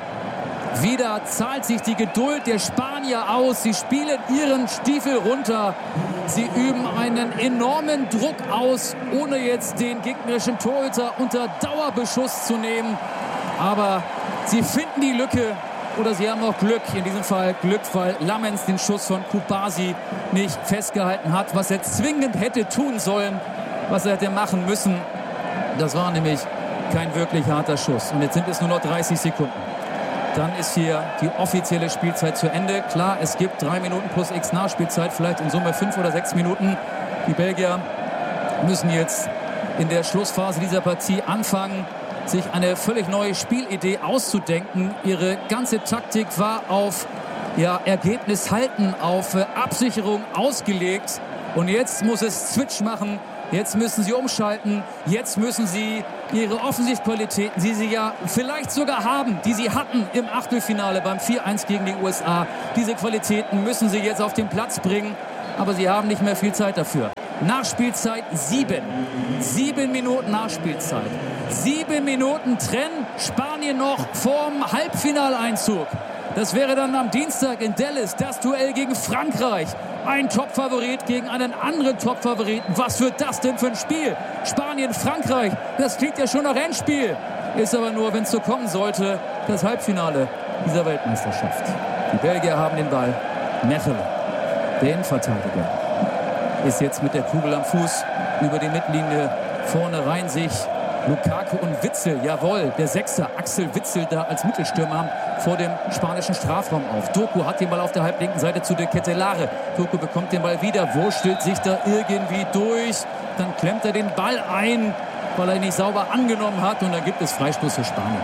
Wieder zahlt sich die Geduld der Spanier aus. Sie spielen ihren Stiefel runter Sie üben einen enormen Druck aus, ohne jetzt den gegnerischen Torhüter unter Dauerbeschuss zu nehmen. Aber sie finden die Lücke oder sie haben auch Glück. In diesem Fall Glück, weil Lammens den Schuss von Kubasi nicht festgehalten hat, was er zwingend hätte tun sollen, was er hätte machen müssen. Das war nämlich kein wirklich harter Schuss. Und jetzt sind es nur noch 30 Sekunden. Dann ist hier die offizielle Spielzeit zu Ende. Klar, es gibt 3 Minuten plus X Nachspielzeit, vielleicht in Summe 5 oder 6 Minuten. Die Belgier müssen jetzt in der Schlussphase dieser Partie anfangen, sich eine völlig neue Spielidee auszudenken. Ihre ganze Taktik war auf Ergebnis halten, auf Absicherung ausgelegt. Und jetzt muss es Switch machen. Jetzt müssen sie umschalten. Jetzt müssen sie ihre Offensivqualitäten, die sie ja vielleicht sogar haben, die sie hatten im Achtelfinale beim 4-1 gegen die USA, diese Qualitäten müssen sie jetzt auf den Platz bringen. Aber sie haben nicht mehr viel Zeit dafür. Nachspielzeit 7. 7 Minuten Nachspielzeit. 7 Minuten trennen Spanien noch vorm Halbfinaleinzug. Das wäre dann am Dienstag in Dallas das Duell gegen Frankreich. Ein Topfavorit gegen einen anderen Topfavoriten. Was wird das denn für ein Spiel? Spanien, Frankreich, das klingt ja schon nach Endspiel. Ist aber nur, wenn es so kommen sollte, das Halbfinale dieser Weltmeisterschaft. Die Belgier haben den Ball. Mechelen, der Innenverteidiger, ist jetzt mit der Kugel am Fuß über die Mittellinie. Vorne rein sich Lukaku und Witsel, jawohl, der Sechser, Axel Witsel da als Mittelstürmer vor dem spanischen Strafraum auf. Doku hat den Ball auf der halblinken Seite zu De Ketelare. Doku bekommt den Ball wieder, wurschtelt sich da irgendwie durch. Dann klemmt er den Ball ein, weil er ihn nicht sauber angenommen hat. Und dann gibt es Freistoß für Spanien.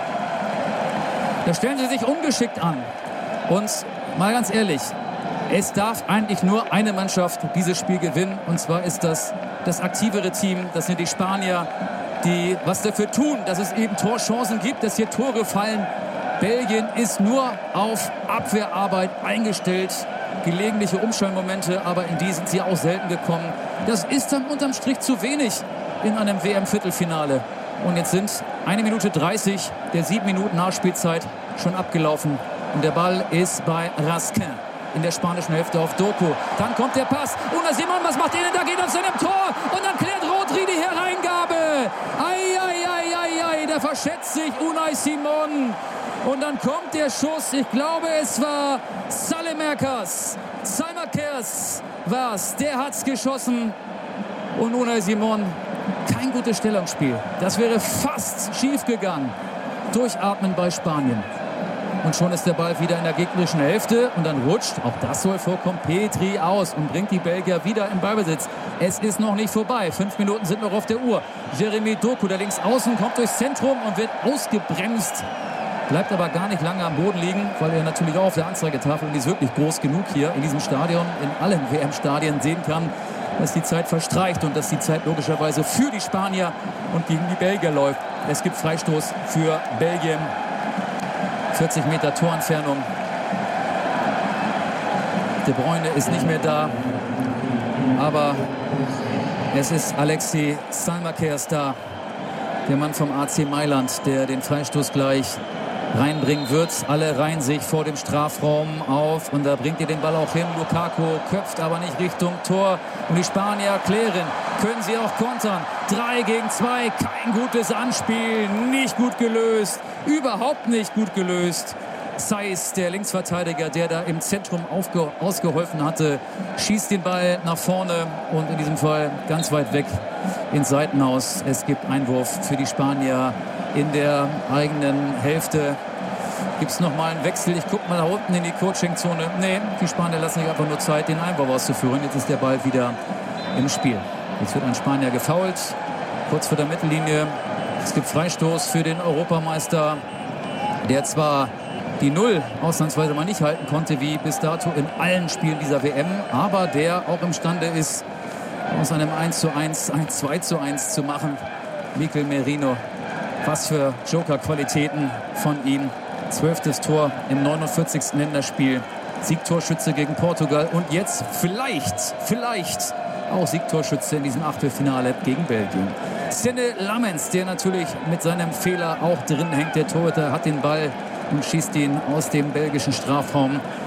Da stellen sie sich ungeschickt an. Und mal ganz ehrlich, es darf eigentlich nur eine Mannschaft dieses Spiel gewinnen. Und zwar ist das aktivere Team, das sind die Spanier, die was dafür tun, dass es eben Torchancen gibt, dass hier Tore fallen. Belgien ist nur auf Abwehrarbeit eingestellt. Gelegentliche Umschaltmomente, aber in die sind sie auch selten gekommen. Das ist dann unterm Strich zu wenig in einem WM-Viertelfinale. Und jetzt sind 1 Minute 30 der 7 Minuten Nachspielzeit schon abgelaufen. Und der Ball ist bei Raskin in der spanischen Hälfte auf Doku. Dann kommt der Pass. Unai Simon, was macht er denn da? Geht auf seinem Tor. Und dann klärt Rodri die Hereingabe. Da verschätzt sich Unai Simon. Und dann kommt der Schuss. Ich glaube, es war Salemakers. Salmakers war es. Der hat's geschossen. Und Unai Simon, kein gutes Stellungsspiel. Das wäre fast schief gegangen. Durchatmen bei Spanien. Und schon ist der Ball wieder in der gegnerischen Hälfte. Und dann rutscht, auch das soll vorkommen, Petri aus und bringt die Belgier wieder in Ballbesitz. Es ist noch nicht vorbei. 5 Minuten sind noch auf der Uhr. Jeremy Doku, der links außen, kommt durchs Zentrum und wird ausgebremst. Bleibt aber gar nicht lange am Boden liegen, weil er natürlich auch auf der Anzeigetafel, und die ist wirklich groß genug hier in diesem Stadion, in allen WM-Stadien sehen kann, dass die Zeit verstreicht und dass die Zeit logischerweise für die Spanier und gegen die Belgier läuft. Es gibt Freistoß für Belgien. 40 Meter Torentfernung. De Bruyne ist nicht mehr da. Aber es ist Alexis Salmakers da. Der Mann vom AC Mailand, der den Freistoß gleich reinbringen wird. Alle reihen sich vor dem Strafraum auf. Und da bringt ihr den Ball auch hin. Lukaku köpft aber nicht Richtung Tor. Und die Spanier klären. Können sie auch kontern. 3 gegen 2. Kein gutes Anspiel. Nicht gut gelöst. Überhaupt nicht gut gelöst. Saiz, der Linksverteidiger, der da im Zentrum ausgeholfen hatte, schießt den Ball nach vorne und in diesem Fall ganz weit weg ins Seitenhaus. Es gibt Einwurf für die Spanier in der eigenen Hälfte. Gibt es nochmal einen Wechsel? Ich gucke mal da unten in die Coaching-Zone. Nee, die Spanier lassen sich einfach nur Zeit, den Einwurf auszuführen. Jetzt ist der Ball wieder im Spiel. Jetzt wird ein Spanier gefoult, kurz vor der Mittellinie. Es gibt Freistoß für den Europameister, der zwar die Null ausnahmsweise mal nicht halten konnte, wie bis dato in allen Spielen dieser WM, aber der auch imstande ist, aus einem 1:1 ein 2:1 zu machen. Mikel Merino, was für Joker-Qualitäten von ihm. 12. Tor im 49. Länderspiel. Siegtorschütze gegen Portugal und jetzt vielleicht auch Siegtorschütze in diesem Achtelfinale gegen Belgien. Senne Lammens, der natürlich mit seinem Fehler auch drin hängt. Der Torhüter hat den Ball und schießt ihn aus dem belgischen Strafraum.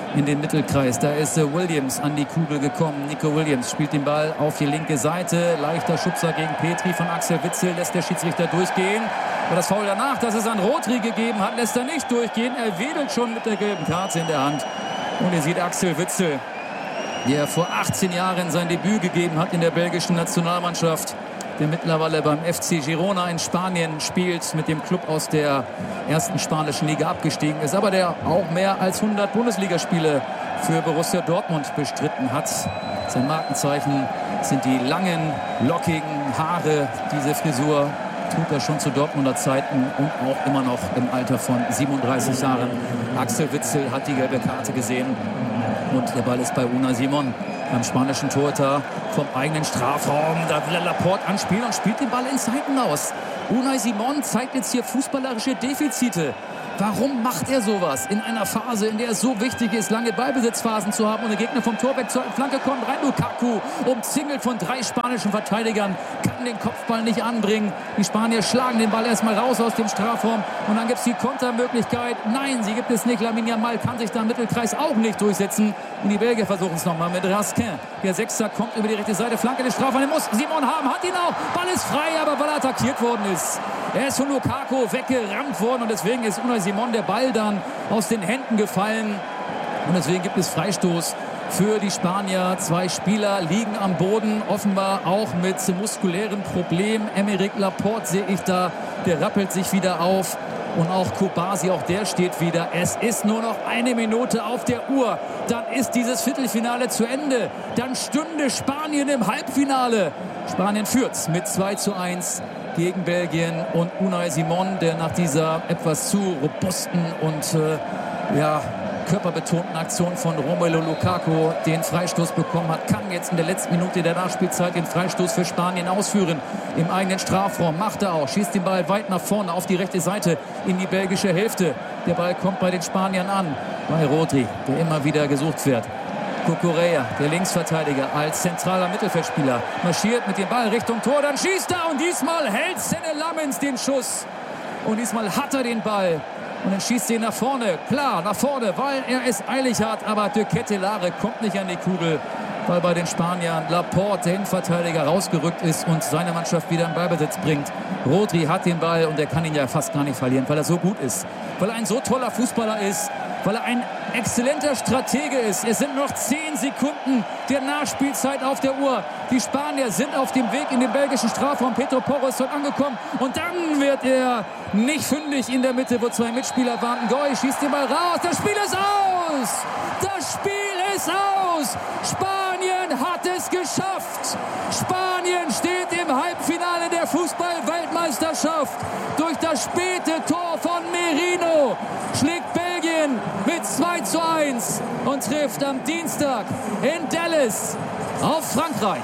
in den Mittelkreis. Da ist Williams an die Kugel gekommen. Nico Williams spielt den Ball auf die linke Seite. Leichter Schubser gegen Petri von Axel Witsel. Lässt der Schiedsrichter durchgehen. Aber das Foul danach, das es an Rodri gegeben hat, lässt er nicht durchgehen. Er wedelt schon mit der gelben Karte in der Hand. Und ihr seht Axel Witsel, der vor 18 Jahren sein Debüt gegeben hat in der belgischen Nationalmannschaft, der mittlerweile beim FC Girona in Spanien spielt, mit dem Club aus der ersten spanischen Liga abgestiegen ist, aber der auch mehr als 100 Bundesligaspiele für Borussia Dortmund bestritten hat. Sein Markenzeichen sind die langen, lockigen Haare. Diese Frisur tut er schon zu Dortmunder Zeiten und auch immer noch im Alter von 37 Jahren. Axel Witsel hat die gelbe Karte gesehen und der Ball ist bei Unai Simon, beim spanischen Torhüter, vom eigenen Strafraum. Da will er Laporte anspielen und spielt den Ball ins Seiten aus. Unai Simon zeigt jetzt hier fußballerische Defizite. Warum macht er sowas in einer Phase, in der es so wichtig ist, lange Ballbesitzphasen zu haben und der Gegner vom Tor weg zur Flanke kommt rein? Lukaku, umzingelt von 3 spanischen Verteidigern, kann den Kopfball nicht anbringen. Die Spanier schlagen den Ball erstmal raus aus dem Strafraum und dann gibt es die Kontermöglichkeit. Nein, sie gibt es nicht. Lamine Yamal kann sich da im Mittelkreis auch nicht durchsetzen. Und die Belgier versuchen es nochmal mit Raskin. Der Sechser kommt über die rechte Seite, Flanke des Strafraums. Den muss Simon haben, hat ihn auch. Ball ist frei, aber weil er attackiert worden ist. Er ist von Lukaku weggerammt worden und deswegen ist Unai Simon der Ball dann aus den Händen gefallen. Und deswegen gibt es Freistoß für die Spanier. 2 Spieler liegen am Boden, offenbar auch mit muskulären Problemen. Aymeric Laporte sehe ich da, der rappelt sich wieder auf. Und auch Kobasi, auch der steht wieder. Es ist nur noch 1 Minute auf der Uhr. Dann ist dieses Viertelfinale zu Ende. Dann stünde Spanien im Halbfinale. Spanien führt mit 2:1 gegen Belgien. Und Unai Simon, der nach dieser etwas zu robusten und körperbetonten Aktion von Romelu Lukaku den Freistoß bekommen hat, kann jetzt in der letzten Minute der Nachspielzeit den Freistoß für Spanien ausführen. Im eigenen Strafraum macht er auch, schießt den Ball weit nach vorne auf die rechte Seite in die belgische Hälfte. Der Ball kommt bei den Spaniern an, bei Rodri, der immer wieder gesucht wird. Cucurella, der Linksverteidiger, als zentraler Mittelfeldspieler, marschiert mit dem Ball Richtung Tor, dann schießt er und diesmal hält Senne Lammens den Schuss. Und diesmal hat er den Ball. Und dann schießt er ihn nach vorne, klar, nach vorne, weil er es eilig hat. Aber de Ketelaere kommt nicht an die Kugel, weil bei den Spaniern Laporte, der Innenverteidiger, rausgerückt ist und seine Mannschaft wieder in Ballbesitz bringt. Rodri hat den Ball und er kann ihn ja fast gar nicht verlieren, weil er so gut ist. Weil er ein so toller Fußballer ist, weil er ein exzellenter Stratege ist. Es sind noch 10 Sekunden der Nachspielzeit auf der Uhr. Die Spanier sind auf dem Weg in den belgischen Strafraum. Pedro Porro ist dort angekommen. Und dann wird er nicht fündig in der Mitte, wo 2 Mitspieler warten. Goy schießt den Ball raus. Das Spiel ist aus! Das Spiel ist aus! Spanien hat es geschafft! Spanien steht im Halbfinale der Fußball-Weltmeisterschaft. Durch das späte Tor von Merino schlägt Belgien mit 2:1 und trifft am Dienstag in Dallas auf Frankreich.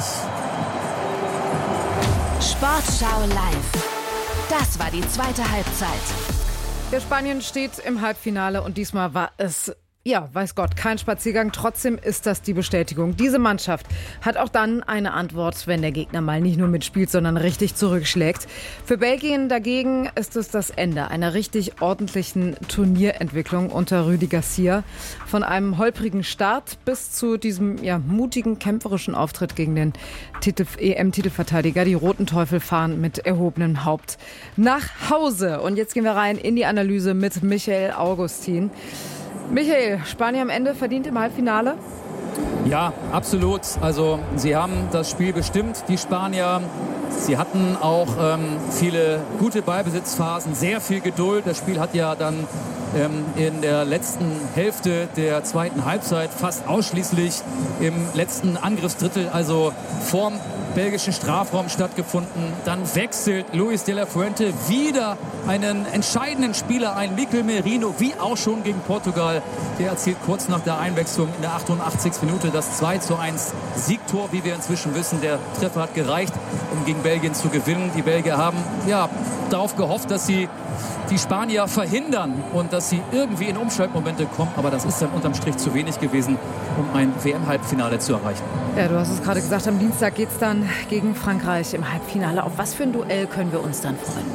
Sportschau live. Das war die zweite Halbzeit. Der Spanien steht im Halbfinale und diesmal war es, ja, weiß Gott, kein Spaziergang. Trotzdem ist das die Bestätigung. Diese Mannschaft hat auch dann eine Antwort, wenn der Gegner mal nicht nur mitspielt, sondern richtig zurückschlägt. Für Belgien dagegen ist es das Ende einer richtig ordentlichen Turnierentwicklung unter Rudi Garcia. Von einem holprigen Start bis zu diesem mutigen, kämpferischen Auftritt gegen den EM-Titelverteidiger. Die Roten Teufel fahren mit erhobenem Haupt nach Hause. Und jetzt gehen wir rein in die Analyse mit Michael Augustin. Michael, Spanien am Ende verdient im Halbfinale? Ja, absolut. Also sie haben das Spiel bestimmt, die Spanier. Sie hatten auch viele gute Ballbesitzphasen, sehr viel Geduld. Das Spiel hat ja dann in der letzten Hälfte der zweiten Halbzeit fast ausschließlich im letzten Angriffsdrittel, also vorm belgischen Strafraum stattgefunden. Dann wechselt Luis de la Fuente wieder einen entscheidenden Spieler ein, Mikel Merino, wie auch schon gegen Portugal. Der erzielt kurz nach der Einwechslung in der 88. Minute das 2:1 Siegtor, wie wir inzwischen wissen. Der Treffer hat gereicht, um gegen Belgien zu gewinnen. Die Belgier haben darauf gehofft, dass sie die Spanier verhindern und dass sie irgendwie in Umschaltmomente kommen. Aber das ist dann unterm Strich zu wenig gewesen, um ein WM-Halbfinale zu erreichen. Ja, du hast es gerade gesagt, am Dienstag geht es dann gegen Frankreich im Halbfinale. Auf was für ein Duell können wir uns dann freuen?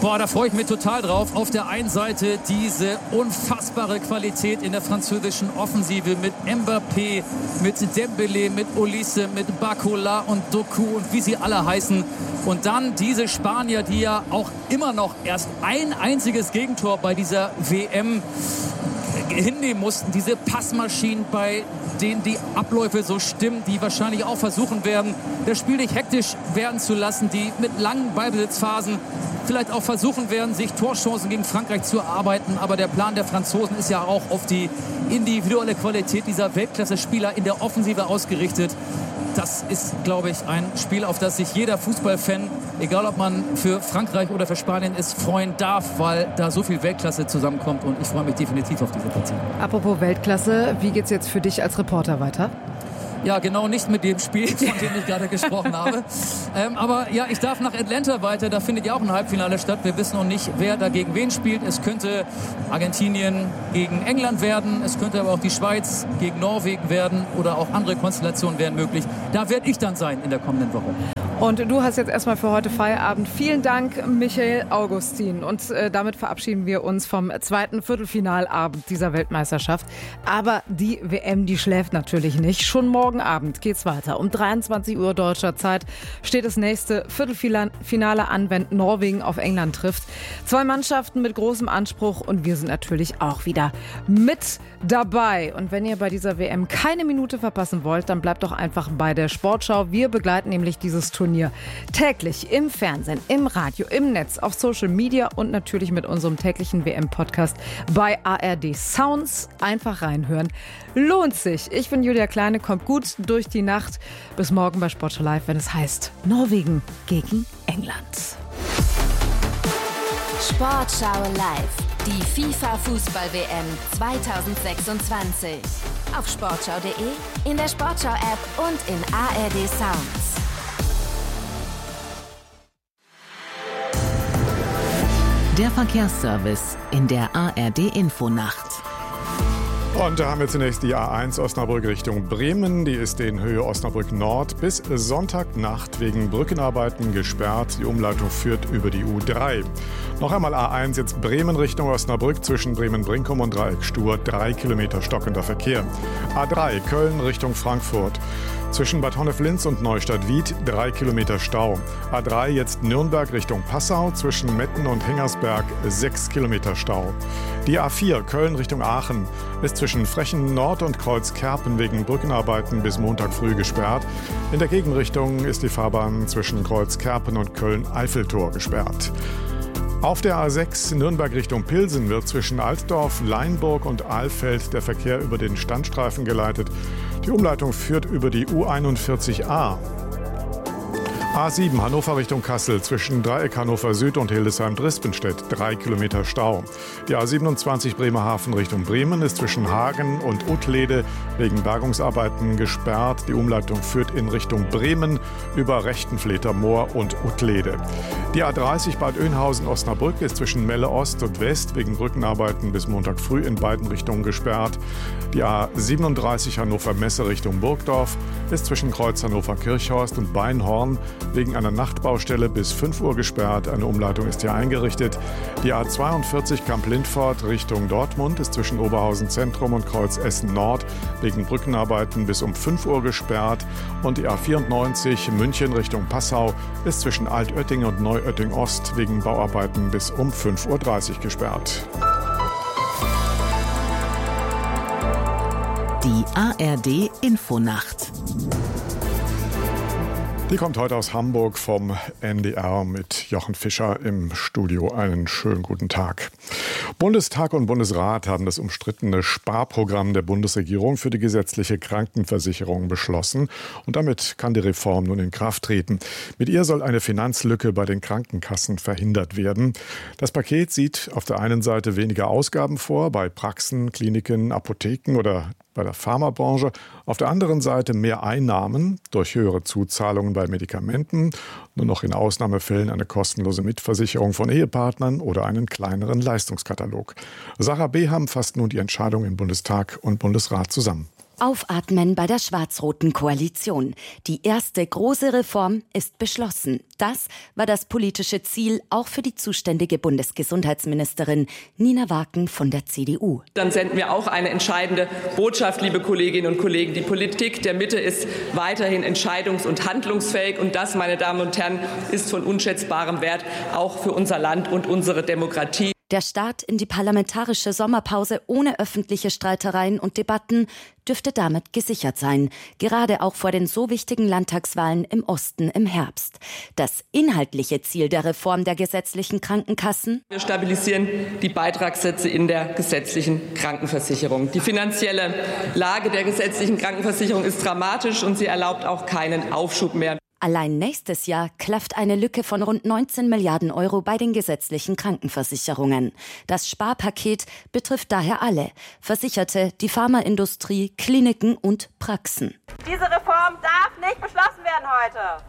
Boah, da freue ich mich total drauf. Auf der einen Seite diese unfassbare Qualität in der französischen Offensive mit Mbappé, mit Dembélé, mit Olise, mit Barcola und Doku und wie sie alle heißen. Und dann diese Spanier, die ja auch immer noch erst ein einziges Gegentor bei dieser WM hinnehmen mussten. Diese Passmaschinen, bei denen die Abläufe so stimmen, die wahrscheinlich auch versuchen werden, das Spiel nicht hektisch werden zu lassen, die mit langen Ballbesitzphasen vielleicht auch versuchen werden, sich Torchancen gegen Frankreich zu erarbeiten. Aber der Plan der Franzosen ist ja auch auf die individuelle Qualität dieser Weltklasse-Spieler in der Offensive ausgerichtet. Das ist, glaube ich, ein Spiel, auf das sich jeder Fußballfan, egal ob man für Frankreich oder für Spanien ist, freuen darf, weil da so viel Weltklasse zusammenkommt. Und ich freue mich definitiv auf diese Partie. Apropos Weltklasse, wie geht's jetzt für dich als Reporter weiter? Ja, genau, nicht mit dem Spiel, von dem ich gerade gesprochen habe. Aber ja, ich darf nach Atlanta weiter. Da findet ja auch ein Halbfinale statt. Wir wissen noch nicht, wer da gegen wen spielt. Es könnte Argentinien gegen England werden. Es könnte aber auch die Schweiz gegen Norwegen werden. Oder auch andere Konstellationen wären möglich. Da werde ich dann sein in der kommenden Woche. Und du hast jetzt erstmal für heute Feierabend. Vielen Dank, Michael Augustin. Und damit verabschieden wir uns vom zweiten Viertelfinalabend dieser Weltmeisterschaft. Aber die WM, die schläft natürlich nicht. Schon morgen Abend geht's weiter. Um 23 Uhr deutscher Zeit steht das nächste Viertelfinale an, wenn Norwegen auf England trifft. 2 Mannschaften mit großem Anspruch und wir sind natürlich auch wieder mit dabei. Und wenn ihr bei dieser WM keine Minute verpassen wollt, dann bleibt doch einfach bei der Sportschau. Wir begleiten nämlich dieses Turnier täglich im Fernsehen, im Radio, im Netz, auf Social Media und natürlich mit unserem täglichen WM-Podcast bei ARD Sounds. Einfach reinhören. Lohnt sich. Ich bin Julia Kleine, kommt gut durch die Nacht. Bis morgen bei Sportschau Live, wenn es heißt Norwegen gegen England. Sportschau Live. Die FIFA-Fußball-WM 2026. Auf sportschau.de, in der Sportschau-App und in ARD Sounds. Der Verkehrsservice in der ARD-Infonacht. Und da haben wir zunächst die A1 Osnabrück Richtung Bremen. Die ist in Höhe Osnabrück Nord bis Sonntagnacht wegen Brückenarbeiten gesperrt. Die Umleitung führt über die U3. Noch einmal A1 jetzt Bremen Richtung Osnabrück zwischen Bremen-Brinkum und Dreieck-Stur. 3 Kilometer stockender Verkehr. A3 Köln Richtung Frankfurt. Zwischen Bad Honnef-Linz und Neustadt-Wied 3 Kilometer Stau. A3 jetzt Nürnberg Richtung Passau. Zwischen Metten und Hengersberg 6 Kilometer Stau. Die A4 Köln Richtung Aachen ist zwischen Frechen Nord und Kreuzkerpen wegen Brückenarbeiten bis Montag früh gesperrt. In der Gegenrichtung ist die Fahrbahn zwischen Kreuzkerpen und Köln-Eiffeltor gesperrt. Auf der A6 Nürnberg Richtung Pilsen wird zwischen Altdorf, Leinburg und Ahlfeld der Verkehr über den Standstreifen geleitet. Die Umleitung führt über die U41a. A7 Hannover Richtung Kassel zwischen Dreieck Hannover Süd und Hildesheim-Drispenstedt 3 Kilometer Stau. Die A27 Bremerhaven Richtung Bremen ist zwischen Hagen und Uttlede wegen Bergungsarbeiten gesperrt. Die Umleitung führt in Richtung Bremen über Rechtenfleter Moor und Uttlede. Die A30 Bad Oeynhausen-Osnabrück ist zwischen Melle Ost und West wegen Brückenarbeiten bis Montag früh in beiden Richtungen gesperrt. Die A37 Hannover-Messe Richtung Burgdorf ist zwischen Kreuz Hannover-Kirchhorst und Beinhorn wegen einer Nachtbaustelle bis 5 Uhr gesperrt. Eine Umleitung ist hier eingerichtet. Die A42 Kamp-Lindfort Richtung Dortmund ist zwischen Oberhausen Zentrum und Kreuz Essen Nord wegen Brückenarbeiten bis um 5 Uhr gesperrt. Und die A94 München Richtung Passau ist zwischen Altötting und Neuötting Ost wegen Bauarbeiten bis um 5.30 Uhr gesperrt. Die ARD Infonacht. Die kommt heute aus Hamburg vom NDR mit Jochen Fischer im Studio. Einen schönen guten Tag. Bundestag und Bundesrat haben das umstrittene Sparprogramm der Bundesregierung für die gesetzliche Krankenversicherung beschlossen. Und damit kann die Reform nun in Kraft treten. Mit ihr soll eine Finanzlücke bei den Krankenkassen verhindert werden. Das Paket sieht auf der einen Seite weniger Ausgaben vor bei Praxen, Kliniken, Apotheken oder bei der Pharmabranche. Auf der anderen Seite mehr Einnahmen durch höhere Zuzahlungen bei Medikamenten, nur noch in Ausnahmefällen eine kostenlose Mitversicherung von Ehepartnern oder einen kleineren Leistungskatalog. Sarah Beham fasst nun die Entscheidung im Bundestag und Bundesrat zusammen. Aufatmen bei der schwarz-roten Koalition. Die erste große Reform ist beschlossen. Das war das politische Ziel auch für die zuständige Bundesgesundheitsministerin Nina Waken von der CDU. Dann senden wir auch eine entscheidende Botschaft, liebe Kolleginnen und Kollegen. Die Politik der Mitte ist weiterhin entscheidungs- und handlungsfähig. Und das, meine Damen und Herren, ist von unschätzbarem Wert, auch für unser Land und unsere Demokratie. Der Start in die parlamentarische Sommerpause ohne öffentliche Streitereien und Debatten dürfte damit gesichert sein, gerade auch vor den so wichtigen Landtagswahlen im Osten im Herbst. Das inhaltliche Ziel der Reform der gesetzlichen Krankenkassen? Wir stabilisieren die Beitragssätze in der gesetzlichen Krankenversicherung. Die finanzielle Lage der gesetzlichen Krankenversicherung ist dramatisch und sie erlaubt auch keinen Aufschub mehr. Allein nächstes Jahr klafft eine Lücke von rund 19 Milliarden Euro bei den gesetzlichen Krankenversicherungen. Das Sparpaket betrifft daher alle: Versicherte, die Pharmaindustrie, Kliniken und Praxen. Diese Reform darf nicht beschlossen werden heute.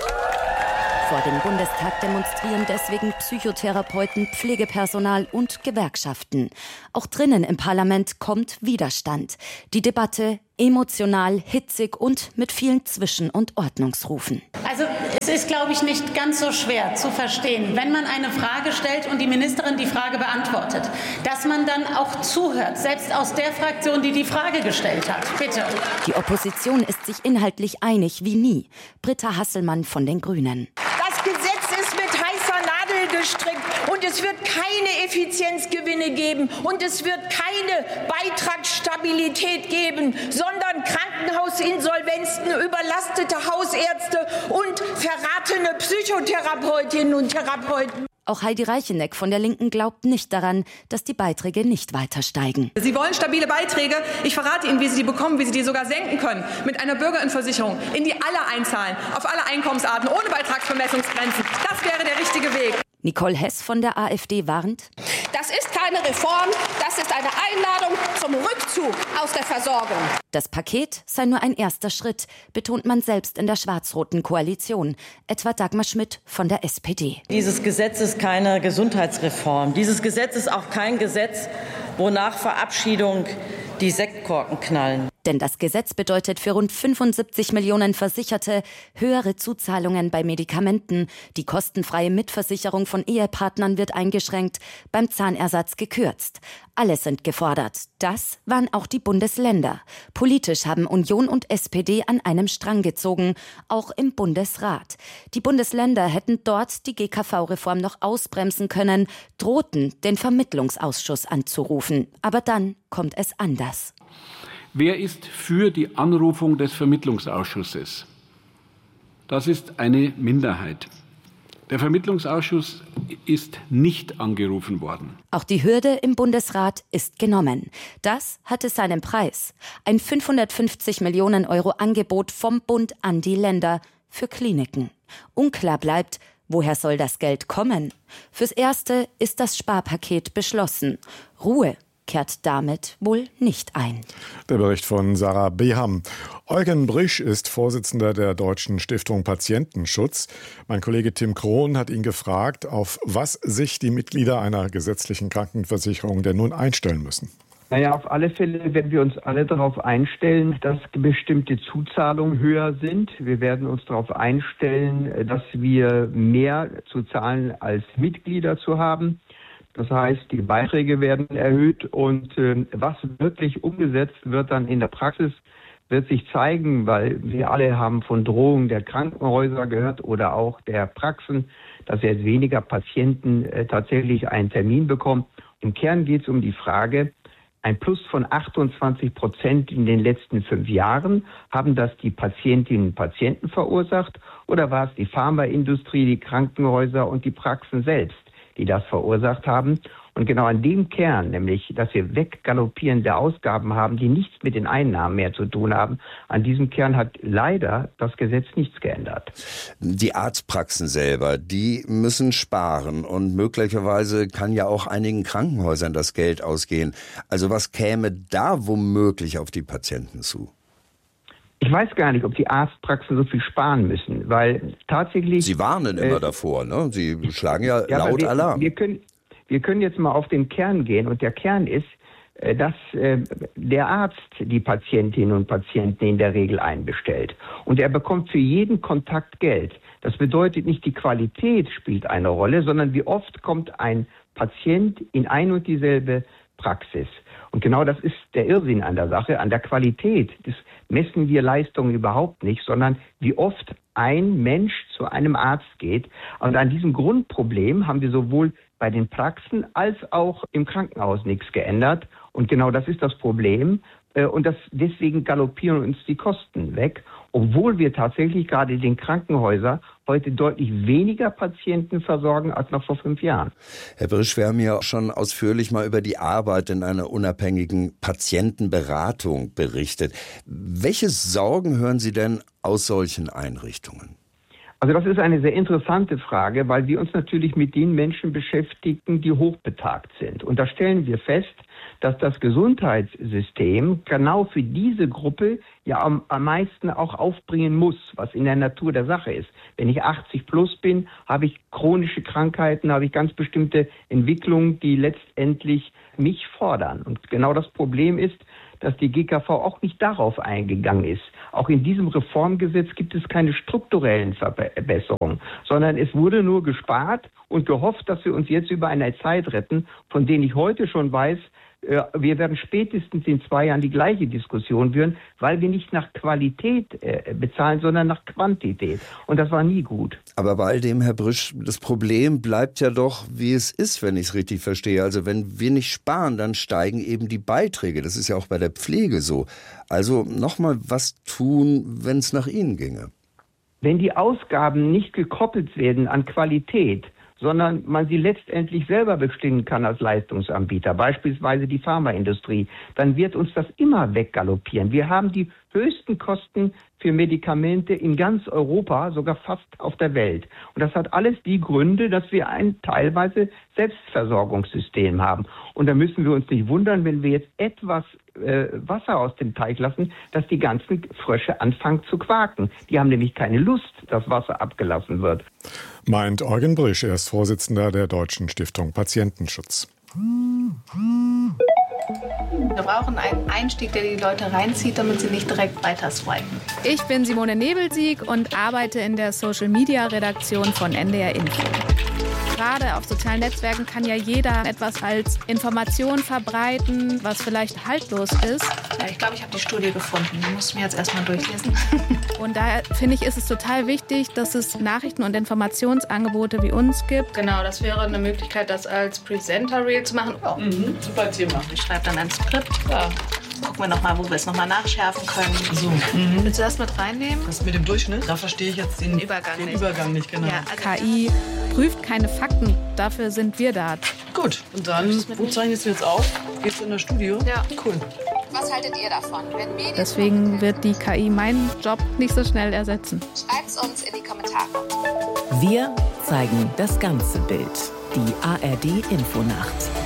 Vor dem Bundestag demonstrieren deswegen Psychotherapeuten, Pflegepersonal und Gewerkschaften. Auch drinnen im Parlament kommt Widerstand. Die Debatte emotional, hitzig und mit vielen Zwischen- und Ordnungsrufen. Also es ist, glaube ich, nicht ganz so schwer zu verstehen, wenn man eine Frage stellt und die Ministerin die Frage beantwortet, dass man dann auch zuhört, selbst aus der Fraktion, die die Frage gestellt hat. Bitte. Die Opposition ist sich inhaltlich einig wie nie. Britta Hasselmann von den Grünen. Das Gesetz ist mit heißer Nadel gestrickt und es wird keine Effizienzgewinne geben und es wird keine Beitragsstabilität geben, sondern Krankenhausinsolvenzen, überlastete Hausärzte und verratene Psychotherapeutinnen und Therapeuten. Auch Heidi Reicheneck von der Linken glaubt nicht daran, dass die Beiträge nicht weiter steigen. Sie wollen stabile Beiträge. Ich verrate Ihnen, wie Sie die bekommen, wie Sie die sogar senken können. Mit einer Bürgerinnenversicherung, in die alle einzahlen, auf alle Einkommensarten, ohne Beitragsbemessungsgrenzen. Das wäre der richtige Weg. Nicole Hess von der AfD warnt: Das ist keine Reform, das ist eine Einladung zum Rückzug aus der Versorgung. Das Paket sei nur ein erster Schritt, betont man selbst in der schwarz-roten Koalition, etwa Dagmar Schmidt von der SPD. Dieses Gesetz ist keine Gesundheitsreform. Dieses Gesetz ist auch kein Gesetz, wo nach Verabschiedung die Sektkorken knallen. Denn das Gesetz bedeutet für rund 75 Millionen Versicherte höhere Zuzahlungen bei Medikamenten. Die kostenfreie Mitversicherung von Ehepartnern wird eingeschränkt, beim Zahnersatz gekürzt. Alle sind gefordert. Das waren auch die Bundesländer. Politisch haben Union und SPD an einem Strang gezogen, auch im Bundesrat. Die Bundesländer hätten dort die GKV-Reform noch ausbremsen können, drohten, den Vermittlungsausschuss anzurufen. Aber dann kommt es anders. Wer ist für die Anrufung des Vermittlungsausschusses? Das ist eine Minderheit. Der Vermittlungsausschuss ist nicht angerufen worden. Auch die Hürde im Bundesrat ist genommen. Das hatte seinen Preis. Ein 550 Millionen Euro Angebot vom Bund an die Länder für Kliniken. Unklar bleibt, woher soll das Geld kommen? Fürs Erste ist das Sparpaket beschlossen. Ruhe kehrt damit wohl nicht ein. Der Bericht von Sarah Beham. Eugen Brisch ist Vorsitzender der Deutschen Stiftung Patientenschutz. Mein Kollege Tim Krohn hat ihn gefragt, auf was sich die Mitglieder einer gesetzlichen Krankenversicherung denn nun einstellen müssen. Naja, auf alle Fälle werden wir uns alle darauf einstellen, dass bestimmte Zuzahlungen höher sind. Wir werden uns darauf einstellen, dass wir mehr zu zahlen als Mitglieder zu haben. Das heißt, die Beiträge werden erhöht und was wirklich umgesetzt wird dann in der Praxis, wird sich zeigen, weil wir alle haben von Drohungen der Krankenhäuser gehört oder auch der Praxen, dass jetzt weniger Patienten tatsächlich einen Termin bekommen. Im Kern geht es um die Frage, ein Plus von 28% in den letzten 5 Jahren, haben das die Patientinnen und Patienten verursacht oder war es die Pharmaindustrie, die Krankenhäuser und die Praxen selbst, die das verursacht haben? Und genau an dem Kern, nämlich, dass wir weggaloppierende Ausgaben haben, die nichts mit den Einnahmen mehr zu tun haben, an diesem Kern hat leider das Gesetz nichts geändert. Die Arztpraxen selber, die müssen sparen und möglicherweise kann ja auch einigen Krankenhäusern das Geld ausgehen. Also was käme da womöglich auf die Patienten zu? Ich weiß gar nicht, ob die Arztpraxen so viel sparen müssen, weil tatsächlich... Sie warnen immer davor, ne? Sie schlagen ja laut Alarm. Wir können jetzt mal auf den Kern gehen und der Kern ist, dass der Arzt die Patientinnen und Patienten in der Regel einbestellt. Und er bekommt für jeden Kontakt Geld. Das bedeutet nicht, die Qualität spielt eine Rolle, sondern wie oft kommt ein Patient in ein und dieselbe Praxis. Und genau das ist der Irrsinn an der Sache. An der Qualität messen wir Leistungen überhaupt nicht, sondern wie oft ein Mensch zu einem Arzt geht. Und an diesem Grundproblem haben wir sowohl bei den Praxen als auch im Krankenhaus nichts geändert. Und genau das ist das Problem. Und deswegen galoppieren uns die Kosten weg, obwohl wir tatsächlich gerade in den Krankenhäusern heute deutlich weniger Patienten versorgen als noch vor 5 Jahren. Herr Brisch, wir haben ja schon ausführlich mal über die Arbeit in einer unabhängigen Patientenberatung berichtet. Welche Sorgen hören Sie denn aus solchen Einrichtungen? Also das ist eine sehr interessante Frage, weil wir uns natürlich mit den Menschen beschäftigen, die hochbetagt sind. Und da stellen wir fest, dass das Gesundheitssystem genau für diese Gruppe ja am meisten auch aufbringen muss, was in der Natur der Sache ist. Wenn ich 80 plus bin, habe ich chronische Krankheiten, habe ich ganz bestimmte Entwicklungen, die letztendlich mich fordern. Und genau das Problem ist, dass die GKV auch nicht darauf eingegangen ist. Auch in diesem Reformgesetz gibt es keine strukturellen Verbesserungen, sondern es wurde nur gespart und gehofft, dass wir uns jetzt über eine Zeit retten, von denen ich heute schon weiß, wir werden spätestens in 2 Jahren die gleiche Diskussion führen, weil wir nicht nach Qualität bezahlen, sondern nach Quantität. Und das war nie gut. Aber bei all dem, Herr Brisch, das Problem bleibt ja doch, wie es ist, wenn ich es richtig verstehe. Also wenn wir nicht sparen, dann steigen eben die Beiträge. Das ist ja auch bei der Pflege so. Also nochmal was tun, wenn es nach Ihnen ginge. Wenn die Ausgaben nicht gekoppelt werden an Qualität, sondern man sie letztendlich selber bestimmen kann als Leistungsanbieter, beispielsweise die Pharmaindustrie, dann wird uns das immer weggaloppieren. Wir haben die höchsten Kosten für Medikamente in ganz Europa, sogar fast auf der Welt. Und das hat alles die Gründe, dass wir ein teilweise Selbstversorgungssystem haben. Und da müssen wir uns nicht wundern, wenn wir jetzt etwas Wasser aus dem Teich lassen, dass die ganzen Frösche anfangen zu quaken. Die haben nämlich keine Lust, dass Wasser abgelassen wird. Meint Eugen Brisch, er ist Vorsitzender der Deutschen Stiftung Patientenschutz. Wir brauchen einen Einstieg, der die Leute reinzieht, damit sie nicht direkt weiter swipen. Ich bin Simone Nebelsieg und arbeite in der Social-Media-Redaktion von NDR Info. Gerade auf sozialen Netzwerken kann ja jeder etwas als Information verbreiten, was vielleicht haltlos ist. Ja, ich glaube, ich habe die Studie gefunden. Die musst du mir jetzt erstmal durchlesen. Und daher finde ich, ist es total wichtig, dass es Nachrichten- und Informationsangebote wie uns gibt. Genau, das wäre eine Möglichkeit, das als Presenter-Reel zu machen. Oh, super Thema. Ich schreibe dann ein Skript. Ja. Gucken wir nochmal, wo wir es nochmal nachschärfen können. So. Willst du das mit reinnehmen? Das mit dem Durchschnitt? Da verstehe ich jetzt den Übergang nicht, genau. Ja, also KI prüft keine Fakten, dafür sind wir da. Gut, und dann, wo zeichnest du jetzt auf? Geht's in das Studio? Ja. Cool. Was haltet ihr davon? Deswegen wird die KI meinen Job nicht so schnell ersetzen. Schreibt's uns in die Kommentare. Wir zeigen das ganze Bild. Die ARD Infonacht.